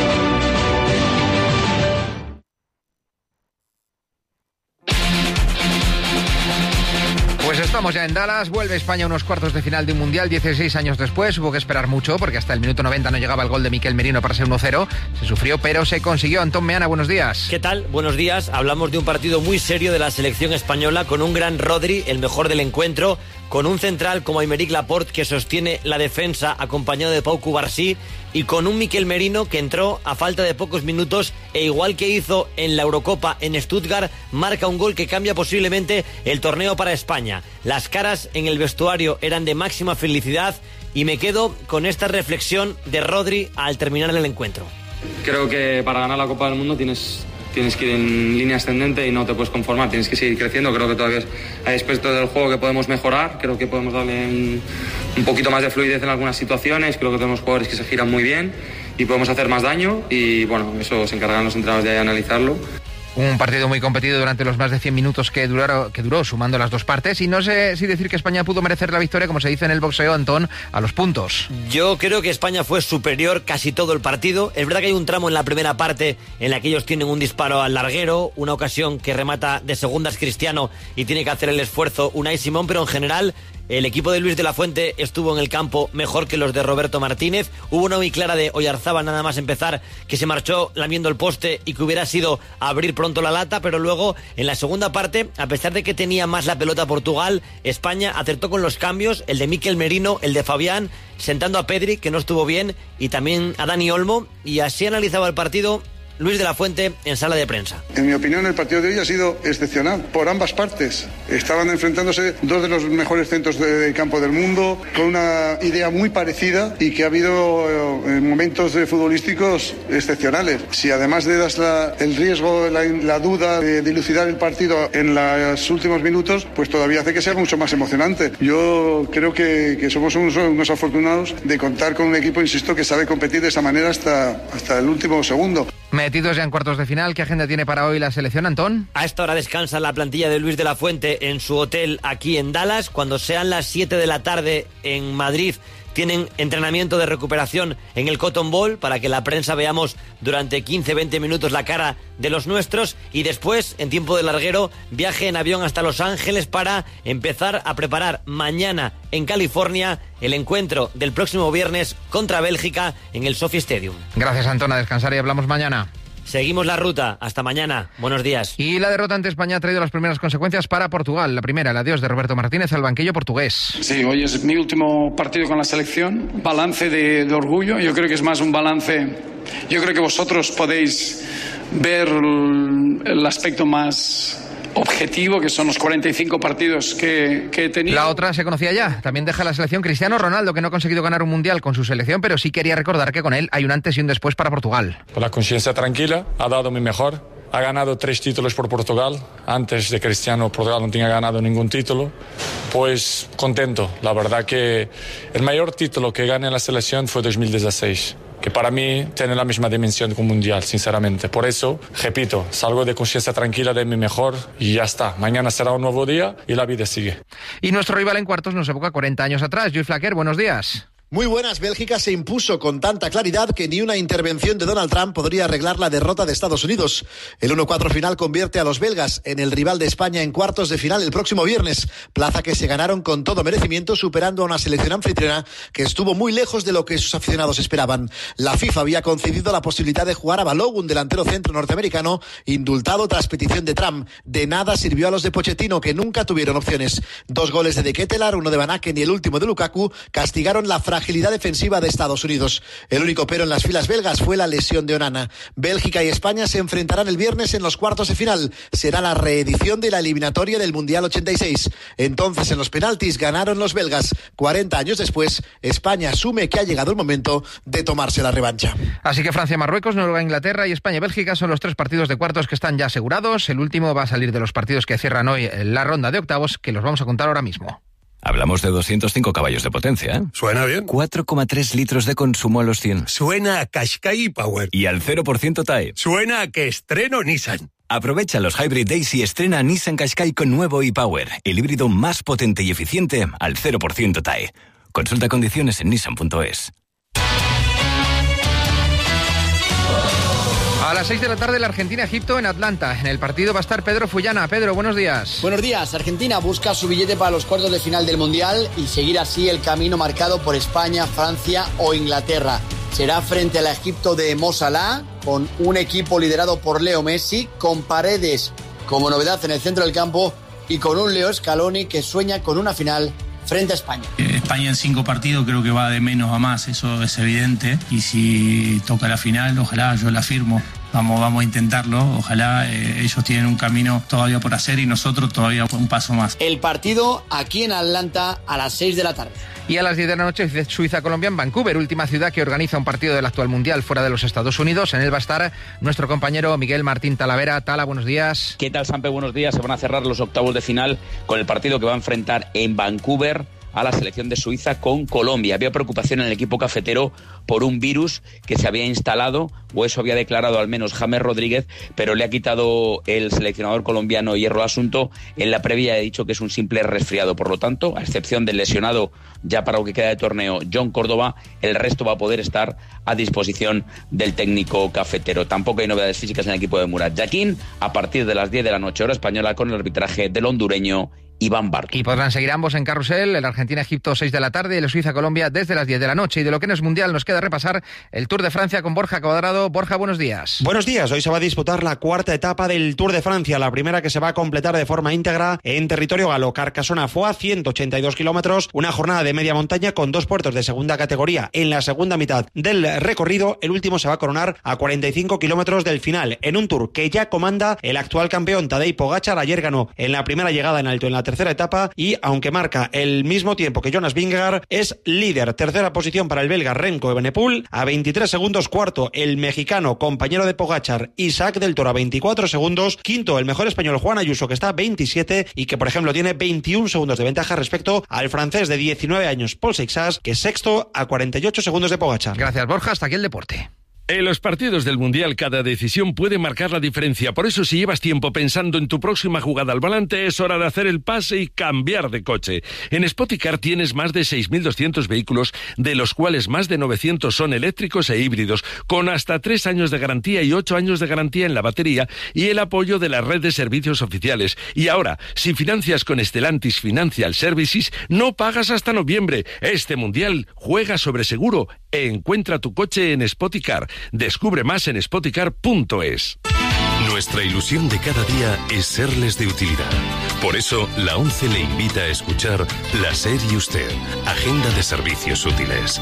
Pues estamos ya en Dallas, vuelve España a unos cuartos de final de un Mundial dieciséis años después. Hubo que esperar mucho porque hasta el minuto noventa no llegaba el gol de Miquel Merino para ser uno cero. Se sufrió, pero se consiguió. Antón Meana, buenos días. ¿Qué tal? Buenos días. Hablamos de un partido muy serio de la selección española con un gran Rodri, el mejor del encuentro, con un central como Aymeric Laporte que sostiene la defensa acompañado de Pau Cubarsí y con un Miquel Merino que entró a falta de pocos minutos e igual que hizo en la Eurocopa en Stuttgart, marca un gol que cambia posiblemente el torneo para España. Las caras en el vestuario eran de máxima felicidad y me quedo con esta reflexión de Rodri al terminar el encuentro. Creo que para ganar la Copa del Mundo tienes... Tienes que ir en línea ascendente y no te puedes conformar, tienes que seguir creciendo. Creo que todavía hay aspectos del juego que podemos mejorar, creo que podemos darle un, un poquito más de fluidez en algunas situaciones, creo que tenemos jugadores que se giran muy bien y podemos hacer más daño y bueno, eso se encargan los entrenadores de analizarlo. Un partido muy competido durante los más de cien minutos que, duraron, que duró, sumando las dos partes. Y no sé si decir que España pudo merecer la victoria, como se dice en el boxeo, Antón, a los puntos. Yo creo que España fue superior casi todo el partido. Es verdad que hay un tramo en la primera parte en la que ellos tienen un disparo al larguero, una ocasión que remata de segundas Cristiano y tiene que hacer el esfuerzo Unai Simón, pero en general el equipo de Luis de la Fuente estuvo en el campo mejor que los de Roberto Martínez. Hubo una muy clara de Oyarzábal nada más empezar que se marchó lamiendo el poste y que hubiera sido abrir pronto la lata, pero luego en la segunda parte, a pesar de que tenía más la pelota Portugal, España acertó con los cambios, el de Miquel Merino, el de Fabián, sentando a Pedri, que no estuvo bien, y también a Dani Olmo, y así analizaba el partido Luis de la Fuente en sala de prensa. En mi opinión, el partido de hoy ha sido excepcional por ambas partes. Estaban enfrentándose dos de los mejores centros de campo del mundo, con una idea muy parecida y que ha habido eh, momentos de futbolísticos excepcionales. Si además le das la, el riesgo, la, la duda de dilucidar el partido en los últimos minutos, pues todavía hace que sea mucho más emocionante. Yo creo que, que somos unos, unos afortunados de contar con un equipo, insisto, que sabe competir de esa manera hasta, hasta el último segundo. Metidos ya en cuartos de final, ¿qué agenda tiene para hoy la selección, Antón? A esta hora descansa la plantilla de Luis de la Fuente en su hotel aquí en Dallas. Cuando sean las siete de la tarde en Madrid, tienen entrenamiento de recuperación en el Cotton Bowl para que la prensa veamos durante quince a veinte minutos la cara de los nuestros y después, en tiempo de larguero, viaje en avión hasta Los Ángeles para empezar a preparar mañana en California el encuentro del próximo viernes contra Bélgica en el SoFi Stadium. Gracias, Antón, a descansar y hablamos mañana. Seguimos la ruta. Hasta mañana. Buenos días. Y la derrota ante España ha traído las primeras consecuencias para Portugal. La primera, el adiós de Roberto Martínez al banquillo portugués. Sí, hoy es mi último partido con la selección. Balance de, de orgullo. Yo creo que es más un balance. Yo creo que vosotros podéis ver el aspecto más objetivo, que son los cuarenta y cinco partidos que, que he tenido. La otra se conocía ya. También deja la selección Cristiano Ronaldo, que no ha conseguido ganar un mundial con su selección, pero sí quería recordar que con él hay un antes y un después para Portugal. Con la conciencia tranquila, ha dado mi mejor. Ha ganado tres títulos por Portugal. Antes de Cristiano, Portugal no tenía ganado ningún título. Pues contento. La verdad que el mayor título que gané en la selección fue dos mil dieciséis. Que para mí tiene la misma dimensión que un mundial, sinceramente. Por eso, repito, salgo de conciencia tranquila de mi mejor y ya está. Mañana será un nuevo día y la vida sigue. Y nuestro rival en cuartos nos evoca cuarenta años atrás. Joy Flaquer, buenos días. Muy buenas, Bélgica se impuso con tanta claridad que ni una intervención de Donald Trump podría arreglar la derrota de Estados Unidos. El uno cuatro final convierte a los belgas en el rival de España en cuartos de final el próximo viernes, plaza que se ganaron con todo merecimiento superando a una selección anfitriona que estuvo muy lejos de lo que sus aficionados esperaban. La FIFA había concedido la posibilidad de jugar a Balogun, un delantero centro norteamericano, indultado tras petición de Trump. De nada sirvió a los de Pochettino, que nunca tuvieron opciones. Dos goles de De Ketelaere, uno de Van Aken y el último de Lukaku, castigaron la fragilidad fragilidad defensiva de Estados Unidos. El único pero en las filas belgas fue la lesión de Onana. Bélgica y España se enfrentarán el viernes en los cuartos de final. Será la reedición de la eliminatoria del Mundial ochenta y seis. Entonces, en los penaltis ganaron los belgas. cuarenta años después, España asume que ha llegado el momento de tomarse la revancha. Así que Francia-Marruecos, Noruega-Inglaterra y España-Bélgica son los tres partidos de cuartos que están ya asegurados. El último va a salir de los partidos que cierran hoy la ronda de octavos, que los vamos a contar ahora mismo. Hablamos de doscientos cinco caballos de potencia, ¿eh? Suena bien. cuatro coma tres litros de consumo a los cien. Suena a Qashqai Power. Y al cero por ciento T A E. Suena a que estreno Nissan. Aprovecha los Hybrid Days y estrena Nissan Qashqai con nuevo e-Power, el híbrido más potente y eficiente al cero por ciento T A E. Consulta condiciones en nissan punto es. A las seis de la tarde, la Argentina-Egipto en Atlanta. En el partido va a estar Pedro Fullana. Pedro, buenos días. Buenos días. Argentina busca su billete para los cuartos de final del Mundial y seguir así el camino marcado por España, Francia o Inglaterra. Será frente al Egipto de Mo Salah, con un equipo liderado por Leo Messi, con Paredes como novedad en el centro del campo y con un Leo Scaloni que sueña con una final frente a España. España en cinco partidos creo que va de menos a más, eso es evidente. Y si toca la final, ojalá, yo la firmo. Vamos, vamos a intentarlo. Ojalá eh, ellos tienen un camino todavía por hacer y nosotros todavía un paso más. El partido aquí en Atlanta a las seis de la tarde. Y a las diez de la noche, Suiza-Colombia en Vancouver, última ciudad que organiza un partido del actual Mundial fuera de los Estados Unidos. En él va a estar nuestro compañero Miguel Martín Talavera. Tala, buenos días. ¿Qué tal, Sampe? Buenos días. Se van a cerrar los octavos de final con el partido que va a enfrentar en Vancouver a la selección de Suiza con Colombia. Había preocupación en el equipo cafetero por un virus que se había instalado, o eso había declarado al menos James Rodríguez, pero le ha quitado el seleccionador colombiano hierro al asunto. En la previa ha dicho que es un simple resfriado. Por lo tanto, a excepción del lesionado ya para lo que queda de torneo, John Córdoba, el resto va a poder estar a disposición del técnico cafetero. Tampoco hay novedades físicas en el equipo de Murat Yakin a partir de las diez de la noche, hora española, con el arbitraje del hondureño Iván Barco. Y podrán seguir ambos en carrusel, el Argentina-Egipto seis de la tarde y el Suiza-Colombia desde las diez de la noche. Y de lo que no es mundial nos queda repasar el Tour de Francia con Borja Cuadrado. Borja, buenos días. Buenos días. Hoy se va a disputar la cuarta etapa del Tour de Francia, la primera que se va a completar de forma íntegra en territorio galo. Carcassonne-Foix, ciento ochenta y dos kilómetros, una jornada de media montaña con dos puertos de segunda categoría en la segunda mitad del recorrido. El último se va a coronar a cuarenta y cinco kilómetros del final, en un Tour que ya comanda el actual campeón Tadej Pogačar. Ayer ganó en la primera llegada en alto en la tercera etapa y, aunque marca el mismo tiempo que Jonas Vingegaard, es líder. Tercera posición para el belga Remco Evenepoel, a veintitrés segundos. Cuarto, el mexicano, compañero de Pogačar, Isaac del Toro, a veinticuatro segundos. Quinto, el mejor español Juan Ayuso, que está a veintisiete y que, por ejemplo, tiene veintiún segundos de ventaja respecto al francés de diecinueve años, Paul Seixas, que es sexto a cuarenta y ocho segundos de Pogačar. Gracias, Borja. Hasta aquí el deporte. En los partidos del Mundial cada decisión puede marcar la diferencia. Por eso, si llevas tiempo pensando en tu próxima jugada al volante, es hora de hacer el pase y cambiar de coche. En Spoticar tienes más de seis mil doscientos vehículos, de los cuales más de novecientos son eléctricos e híbridos, con hasta tres años de garantía y ocho años de garantía en la batería y el apoyo de la red de servicios oficiales. Y ahora, si financias con Stellantis Financial Services, no pagas hasta noviembre. Este Mundial juega sobre seguro e encuentra tu coche en Spoticar. Descubre más en spoticar punto es. Nuestra ilusión de cada día es serles de utilidad. Por eso, la ONCE le invita a escuchar La SER y Usted, Agenda de Servicios Útiles.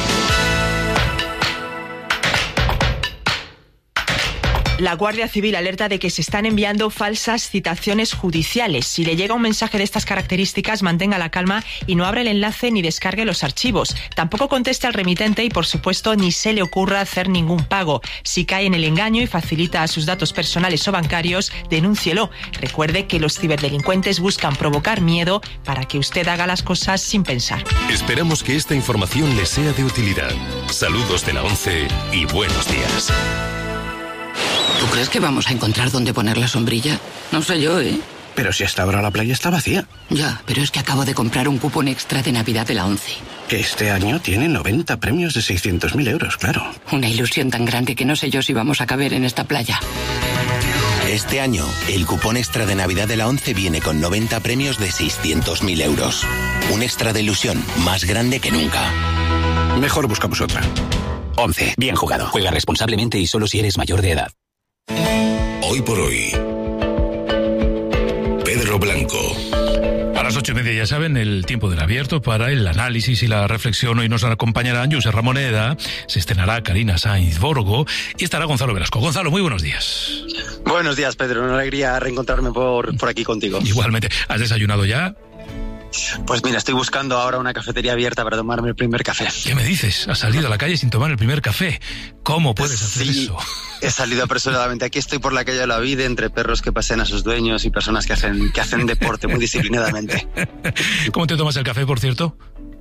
La Guardia Civil alerta de que se están enviando falsas citaciones judiciales. Si le llega un mensaje de estas características, mantenga la calma y no abra el enlace ni descargue los archivos. Tampoco conteste al remitente y, por supuesto, ni se le ocurra hacer ningún pago. Si cae en el engaño y facilita sus datos personales o bancarios, denúncielo. Recuerde que los ciberdelincuentes buscan provocar miedo para que usted haga las cosas sin pensar. Esperamos que esta información le sea de utilidad. Saludos de la ONCE y buenos días. ¿Tú crees que vamos a encontrar dónde poner la sombrilla? No sé yo, ¿eh? Pero si hasta ahora la playa está vacía. Ya, pero es que acabo de comprar un cupón extra de Navidad de la ONCE. Que este año tiene noventa premios de seiscientos mil euros, claro. Una ilusión tan grande que no sé yo si vamos a caber en esta playa. Este año, el cupón extra de Navidad de la ONCE viene con noventa premios de seiscientos mil euros. Un extra de ilusión más grande que nunca. Mejor buscamos otra. ONCE, bien jugado. Juega responsablemente y solo si eres mayor de edad. Hoy por hoy, Pedro Blanco. A las las ocho y media, ya saben, el tiempo del abierto para el análisis y la reflexión. Hoy nos acompañarán Josep Ramoneda, se estrenará Karina Sainz Borgo y estará Gonzalo Velasco. Gonzalo, muy buenos días. Buenos días, Pedro. Una alegría reencontrarme por, por aquí contigo. Igualmente. ¿Has desayunado ya? Pues mira, estoy buscando ahora una cafetería abierta para tomarme el primer café. ¿Qué me dices? ¿Has salido a la calle sin tomar el primer café? ¿Cómo puedes hacer sí, eso? He salido apresuradamente. Aquí estoy por la calle de la vida, entre perros que pasean a sus dueños y personas que hacen, que hacen deporte muy disciplinadamente. ¿Cómo te tomas el café, por cierto?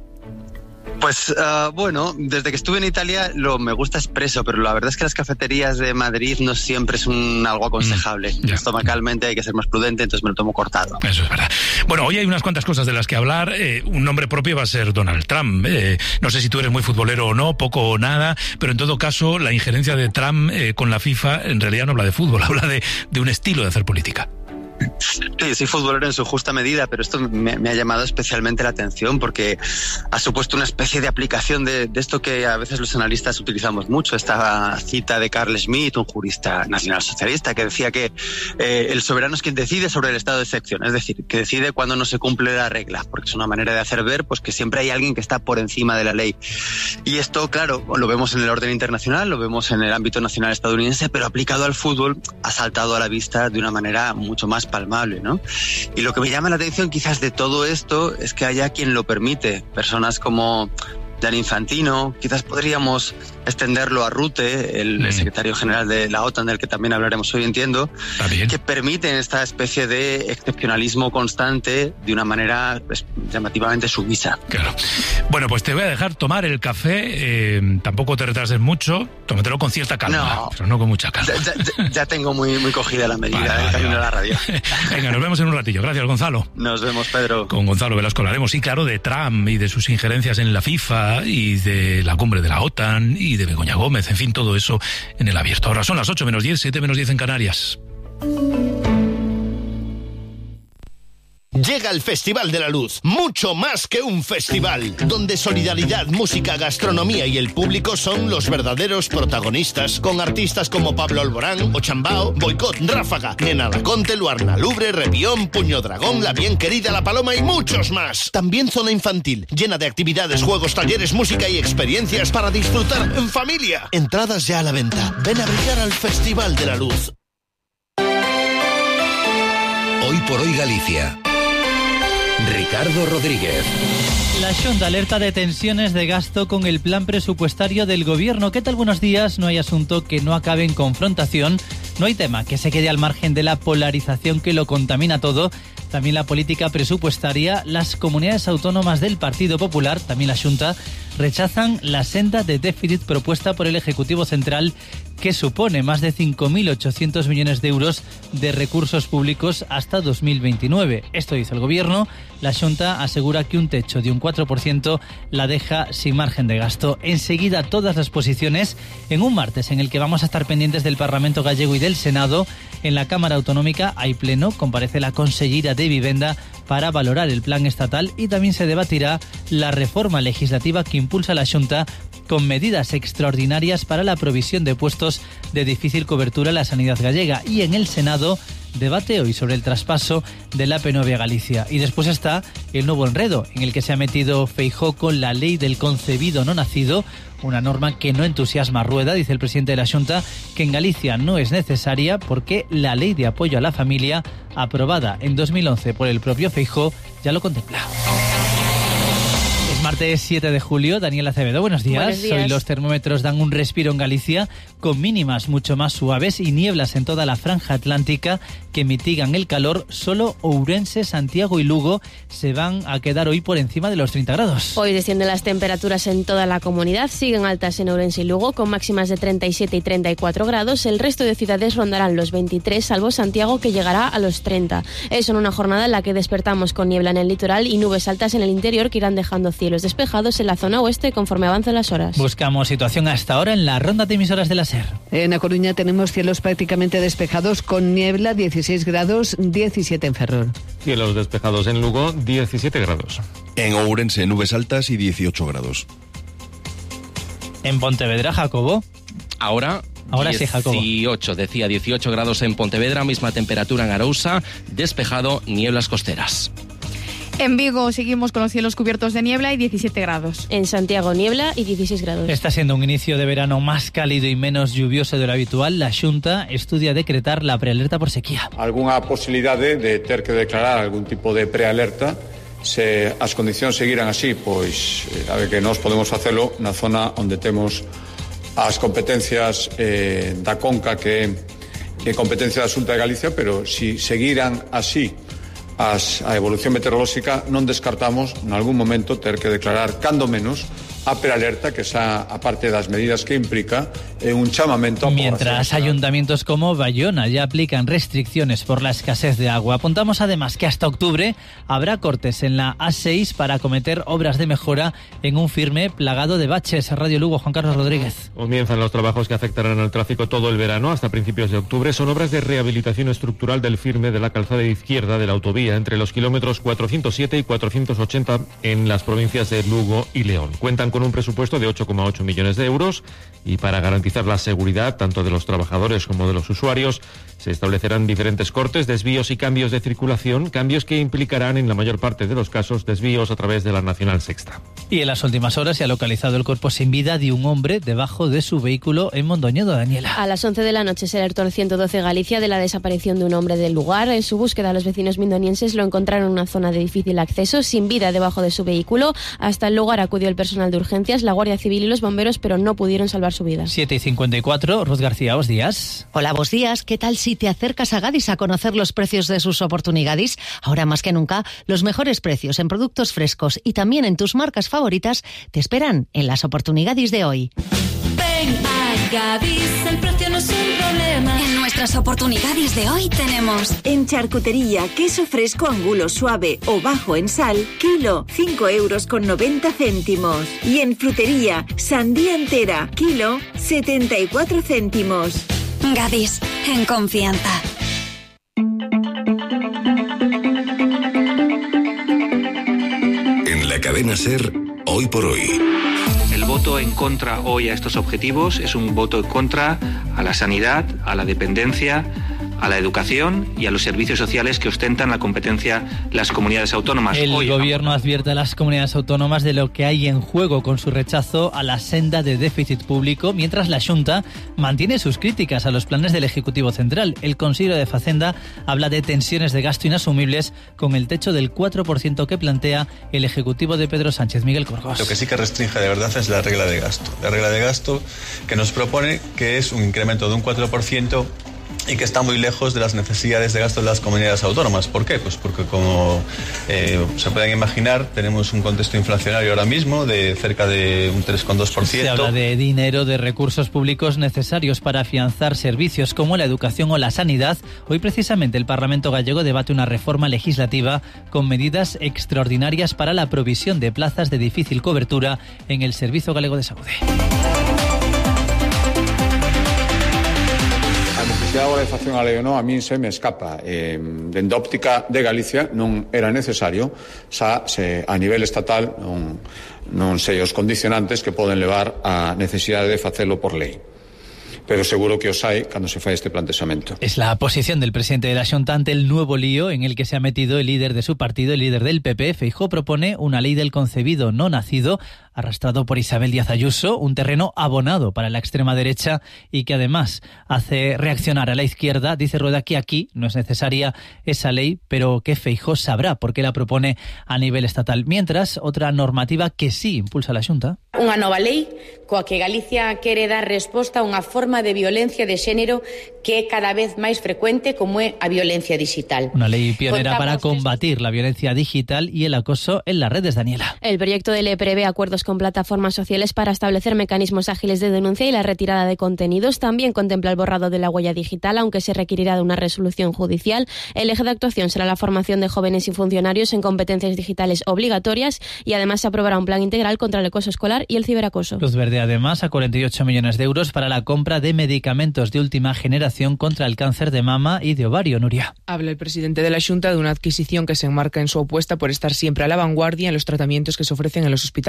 Pues uh, bueno, desde que estuve en Italia lo me gusta expreso, pero la verdad es que las cafeterías de Madrid no siempre es un algo aconsejable. Mm, Estomacalmente hay que ser más prudente, entonces me lo tomo cortado. Eso es verdad. Bueno, hoy hay unas cuantas cosas de las que hablar. Eh, un nombre propio va a ser Donald Trump. Eh, no sé si tú eres muy futbolero o no, poco o nada, pero en todo caso la injerencia de Trump eh, con la FIFA en realidad no habla de fútbol, habla de, de un estilo de hacer política. Sí, soy futbolero en su justa medida, pero esto me, me ha llamado especialmente la atención porque ha supuesto una especie de aplicación de, de esto que a veces los analistas utilizamos mucho, esta cita de Carl Schmitt, un jurista nacionalsocialista, que decía que eh, el soberano es quien decide sobre el estado de excepción, es decir, que decide cuando no se cumple la regla, porque es una manera de hacer ver pues que siempre hay alguien que está por encima de la ley. Y esto, claro, lo vemos en el orden internacional, lo vemos en el ámbito nacional estadounidense, pero aplicado al fútbol ha saltado a la vista de una manera mucho más palmable, ¿no? Y lo que me llama la atención quizás de todo esto es que haya quien lo permite, personas como Gianni Infantino, quizás podríamos extenderlo a Rutte, el mm. secretario general de la OTAN, del que también hablaremos hoy, entiendo, que permiten esta especie de excepcionalismo constante de una manera pues, llamativamente sumisa. Claro. Bueno, pues te voy a dejar tomar el café, eh, tampoco te retrases mucho, tómatelo con cierta calma, no, pero no con mucha calma. Ya, ya, ya tengo muy, muy cogida la medida, vale, el camino vale. de la radio. Venga, nos vemos en un ratillo. Gracias, Gonzalo. Nos vemos, Pedro. Con Gonzalo Velasco hablaremos, sí, claro, de Trump y de sus injerencias en la FIFA y de la cumbre de la OTAN y de Begoña Gómez, en fin, todo eso en el abierto. Ahora son las ocho menos diez, siete menos diez en Canarias. Llega el Festival de la Luz, mucho más que un festival, donde solidaridad, música, gastronomía y el público son los verdaderos protagonistas, con artistas como Pablo Alborán, Ochambao, Boicot, Ráfaga, Nena Laconte, Luarna Lubre, Revión, Puño Dragón, La Bien Querida, La Paloma y muchos más. También zona infantil, llena de actividades, juegos, talleres, música y experiencias para disfrutar en familia. Entradas ya a la venta. Ven a brillar al Festival de la Luz. Hoy por hoy Galicia. Ricardo Rodríguez. La Xunta alerta de tensiones de gasto con el plan presupuestario del gobierno. ¿Qué tal? Buenos días. No hay asunto que no acabe en confrontación. No hay tema que se quede al margen de la polarización que lo contamina todo. También la política presupuestaria. Las comunidades autónomas del Partido Popular, también la Xunta, rechazan la senda de déficit propuesta por el Ejecutivo Central, que supone más de cinco mil ochocientos millones de euros de recursos públicos hasta dos mil veintinueve. Esto dice el Gobierno. La Xunta asegura que un techo de un cuatro por ciento la deja sin margen de gasto. Enseguida todas las posiciones en un martes en el que vamos a estar pendientes del Parlamento gallego y del Senado. En la Cámara Autonómica hay pleno, comparece la consellera de Vivenda para valorar el plan estatal y también se debatirá la reforma legislativa que impulsa la Xunta con medidas extraordinarias para la provisión de puestos de difícil cobertura en la sanidad gallega. Y en el Senado debate hoy sobre el traspaso de la P nueve a Galicia. Y después está el nuevo enredo en el que se ha metido Feijóo con la ley del concebido no nacido, una norma que no entusiasma a Rueda, dice el presidente de la Xunta, que en Galicia no es necesaria porque la ley de apoyo a la familia, aprobada en dos mil once por el propio Feijóo, ya lo contempla. Martes siete de julio, Daniel Acevedo, buenos días. Buenos días. Hoy los termómetros dan un respiro en Galicia, con mínimas mucho más suaves y nieblas en toda la franja atlántica que mitigan el calor. Solo Ourense, Santiago y Lugo se van a quedar hoy por encima de los treinta grados. Hoy descienden las temperaturas en toda la comunidad, siguen altas en Ourense y Lugo, con máximas de treinta y siete y treinta y cuatro grados. El resto de ciudades rondarán los veintitrés, salvo Santiago, que llegará a los treinta. Es en una jornada en la que despertamos con niebla en el litoral y nubes altas en el interior que irán dejando cielos despejados en la zona oeste conforme avancen las horas. Buscamos situación hasta ahora en la ronda de emisoras de la SER. En A Coruña tenemos cielos prácticamente despejados con niebla, dieciséis grados, diecisiete en Ferrol. Cielos despejados en Lugo, diecisiete grados. En Ourense, nubes altas y dieciocho grados. En Pontevedra, Jacobo. Ahora... Ahora sí, Jacobo. dieciocho, decía, dieciocho grados en Pontevedra, misma temperatura en Arousa, despejado, nieblas costeras. En Vigo seguimos con los cielos cubiertos de niebla y diecisiete grados. En Santiago niebla y dieciséis grados. Está siendo un inicio de verano más cálido y menos lluvioso de lo habitual. La Xunta estudia decretar la prealerta por sequía. Alguna posibilidade de ter que declarar algún tipo de prealerta se as condicións seguiran así, pois a ver que nós podemos facelo na zona onde temos as competencias eh, da Conca que é competencia da Xunta de Galicia, pero si seguiran así as, a evolución meteorolóxica non descartamos en algún momento ter que declarar cando menos a prealerta, que xa, aparte das medidas que implica, é un chamamento a Mientras ayuntamientos como Bayona ya aplican restricciones por la escasez de agua. Apuntamos además que hasta octubre habrá cortes en la A seis para acometer obras de mejora en un firme plagado de baches. Radio Lugo, Juan Carlos Rodríguez. Comienzan los trabajos que afectarán al tráfico todo el verano hasta principios de octubre. Son obras de rehabilitación estructural del firme de la calzada izquierda de la autovía entre los kilómetros cuatrocientos siete y cuatrocientos ochenta en las provincias de Lugo y León. Cuentan con un presupuesto de ocho coma ocho millones de euros y para garantizar la seguridad tanto de los trabajadores como de los usuarios se establecerán diferentes cortes, desvíos y cambios de circulación, cambios que implicarán en la mayor parte de los casos desvíos a través de la Nacional Sexta. Y en las últimas horas se ha localizado el cuerpo sin vida de un hombre debajo de su vehículo en Mondoñedo, Daniela. A las once de la noche se alertó el ciento doce Galicia de la desaparición de un hombre del lugar. En su búsqueda, los vecinos mindonienses lo encontraron en una zona de difícil acceso, sin vida debajo de su vehículo. Hasta el lugar acudió el personal de urgencias, la Guardia Civil y los bomberos, pero no pudieron salvar su vida. siete y cincuenta y cuatro, Ruth García, buenos días. Hola, buenos días. ¿Qué tal si te acercas a Gadis a conocer los precios de sus oportunidades? Ahora más que nunca, los mejores precios en productos frescos y también en tus marcas favoritas te esperan en las oportunidades de hoy. Ven a Gadis, el precio no es un problema. En nuestras oportunidades de hoy tenemos en charcutería, queso fresco angulo suave o bajo en sal, kilo, cinco euros con noventa céntimos. Y en frutería, sandía entera, kilo, setenta y cuatro céntimos. Gadis, en confianza. En la cadena SER, hoy por hoy. El voto en contra hoy a estos objetivos es un voto en contra a la sanidad, a la dependencia, a la educación y a los servicios sociales que ostentan la competencia las comunidades autónomas. El Hoy, gobierno advierte a las comunidades autónomas de lo que hay en juego con su rechazo a la senda de déficit público, mientras la Xunta mantiene sus críticas a los planes del Ejecutivo Central. El Consello de Facenda habla de tensiones de gasto inasumibles con el techo del cuatro por ciento que plantea el Ejecutivo de Pedro Sánchez. Miguel Corgos. Lo que sí que restringe de verdad es la regla de gasto. La regla de gasto que nos propone que es un incremento de un cuatro por ciento y que está muy lejos de las necesidades de gasto de las comunidades autónomas. ¿Por qué? Pues porque, como eh, se pueden imaginar, tenemos un contexto inflacionario ahora mismo de cerca de un tres coma dos por ciento. Se habla de dinero, de recursos públicos necesarios para afianzar servicios como la educación o la sanidad. Hoy precisamente el Parlamento gallego debate una reforma legislativa con medidas extraordinarias para la provisión de plazas de difícil cobertura en el Servicio Galego de Saúde. Agora de facción a lei ou non, a min se me escapa. Eh, dende a óptica de Galicia non era necesario, xa se a nivel estatal non, non sei os condicionantes que poden levar á necesidade de facelo por lei. Pero seguro que os hai cando se fai este plantexamento. Es la posición del presidente de la Xunta ante el nuevo lío en el que se ha metido el líder de su partido, el líder del P P. Feijóo propone una ley del concebido no nacido, arrastrado por Isabel Díaz Ayuso, un terreno abonado para la extrema derecha y que además hace reaccionar a la izquierda. Dice Rueda que aquí no es necesaria esa ley, pero que Feijóo sabrá por qué la propone a nivel estatal. Mientras, otra normativa que sí impulsa la Xunta. Unha nova lei coa que Galicia quere dar resposta a unha forma de violencia de xénero que é cada vez máis frecuente, como é a violencia digital. Una ley pionera para combatir la violencia digital y el acoso en las redes, Daniela. El proyecto de ley prevé acuerdos con plataformas sociales para establecer mecanismos ágiles de denuncia y la retirada de contenidos. También contempla el borrado de la huella digital, aunque se requerirá de una resolución judicial. El eje de actuación será la formación de jóvenes y funcionarios en competencias digitales obligatorias y además se aprobará un plan integral contra el acoso escolar y el ciberacoso. Luz Verde además a cuarenta y ocho millones de euros para la compra de medicamentos de última generación contra el cáncer de mama y de ovario. Nuria. Habla el presidente de la Xunta de una adquisición que se enmarca en su apuesta por estar siempre a la vanguardia en los tratamientos que se ofrecen en los hospitales públicos.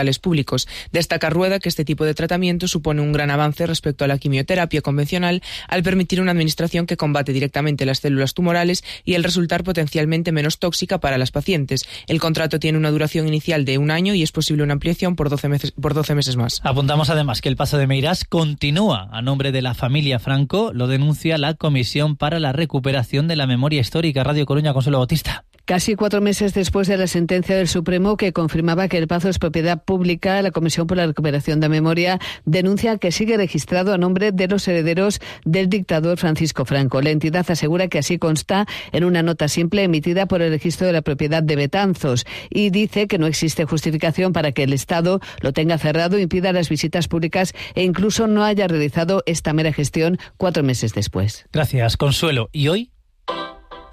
públicos. Destaca Rueda que este tipo de tratamiento supone un gran avance respecto a la quimioterapia convencional al permitir una administración que combate directamente las células tumorales y el resultar potencialmente menos tóxica para las pacientes. El contrato tiene una duración inicial de un año y es posible una ampliación por doce meses, por doce meses más. Apuntamos además que el Pazo de Meirás continúa a nombre de la familia Franco, lo denuncia la Comisión para la Recuperación de la Memoria Histórica. Radio Coruña, Consuelo Bautista. Casi cuatro meses después de la sentencia del Supremo que confirmaba que el Pazo es propiedad pública, la Comisión por la Recuperación de la Memoria denuncia que sigue registrado a nombre de los herederos del dictador Francisco Franco. La entidad asegura que así consta en una nota simple emitida por el Registro de la Propiedad de Betanzos y dice que no existe justificación para que el Estado lo tenga cerrado, impida las visitas públicas e incluso no haya realizado esta mera gestión cuatro meses después. Gracias, Consuelo. ¿Y hoy?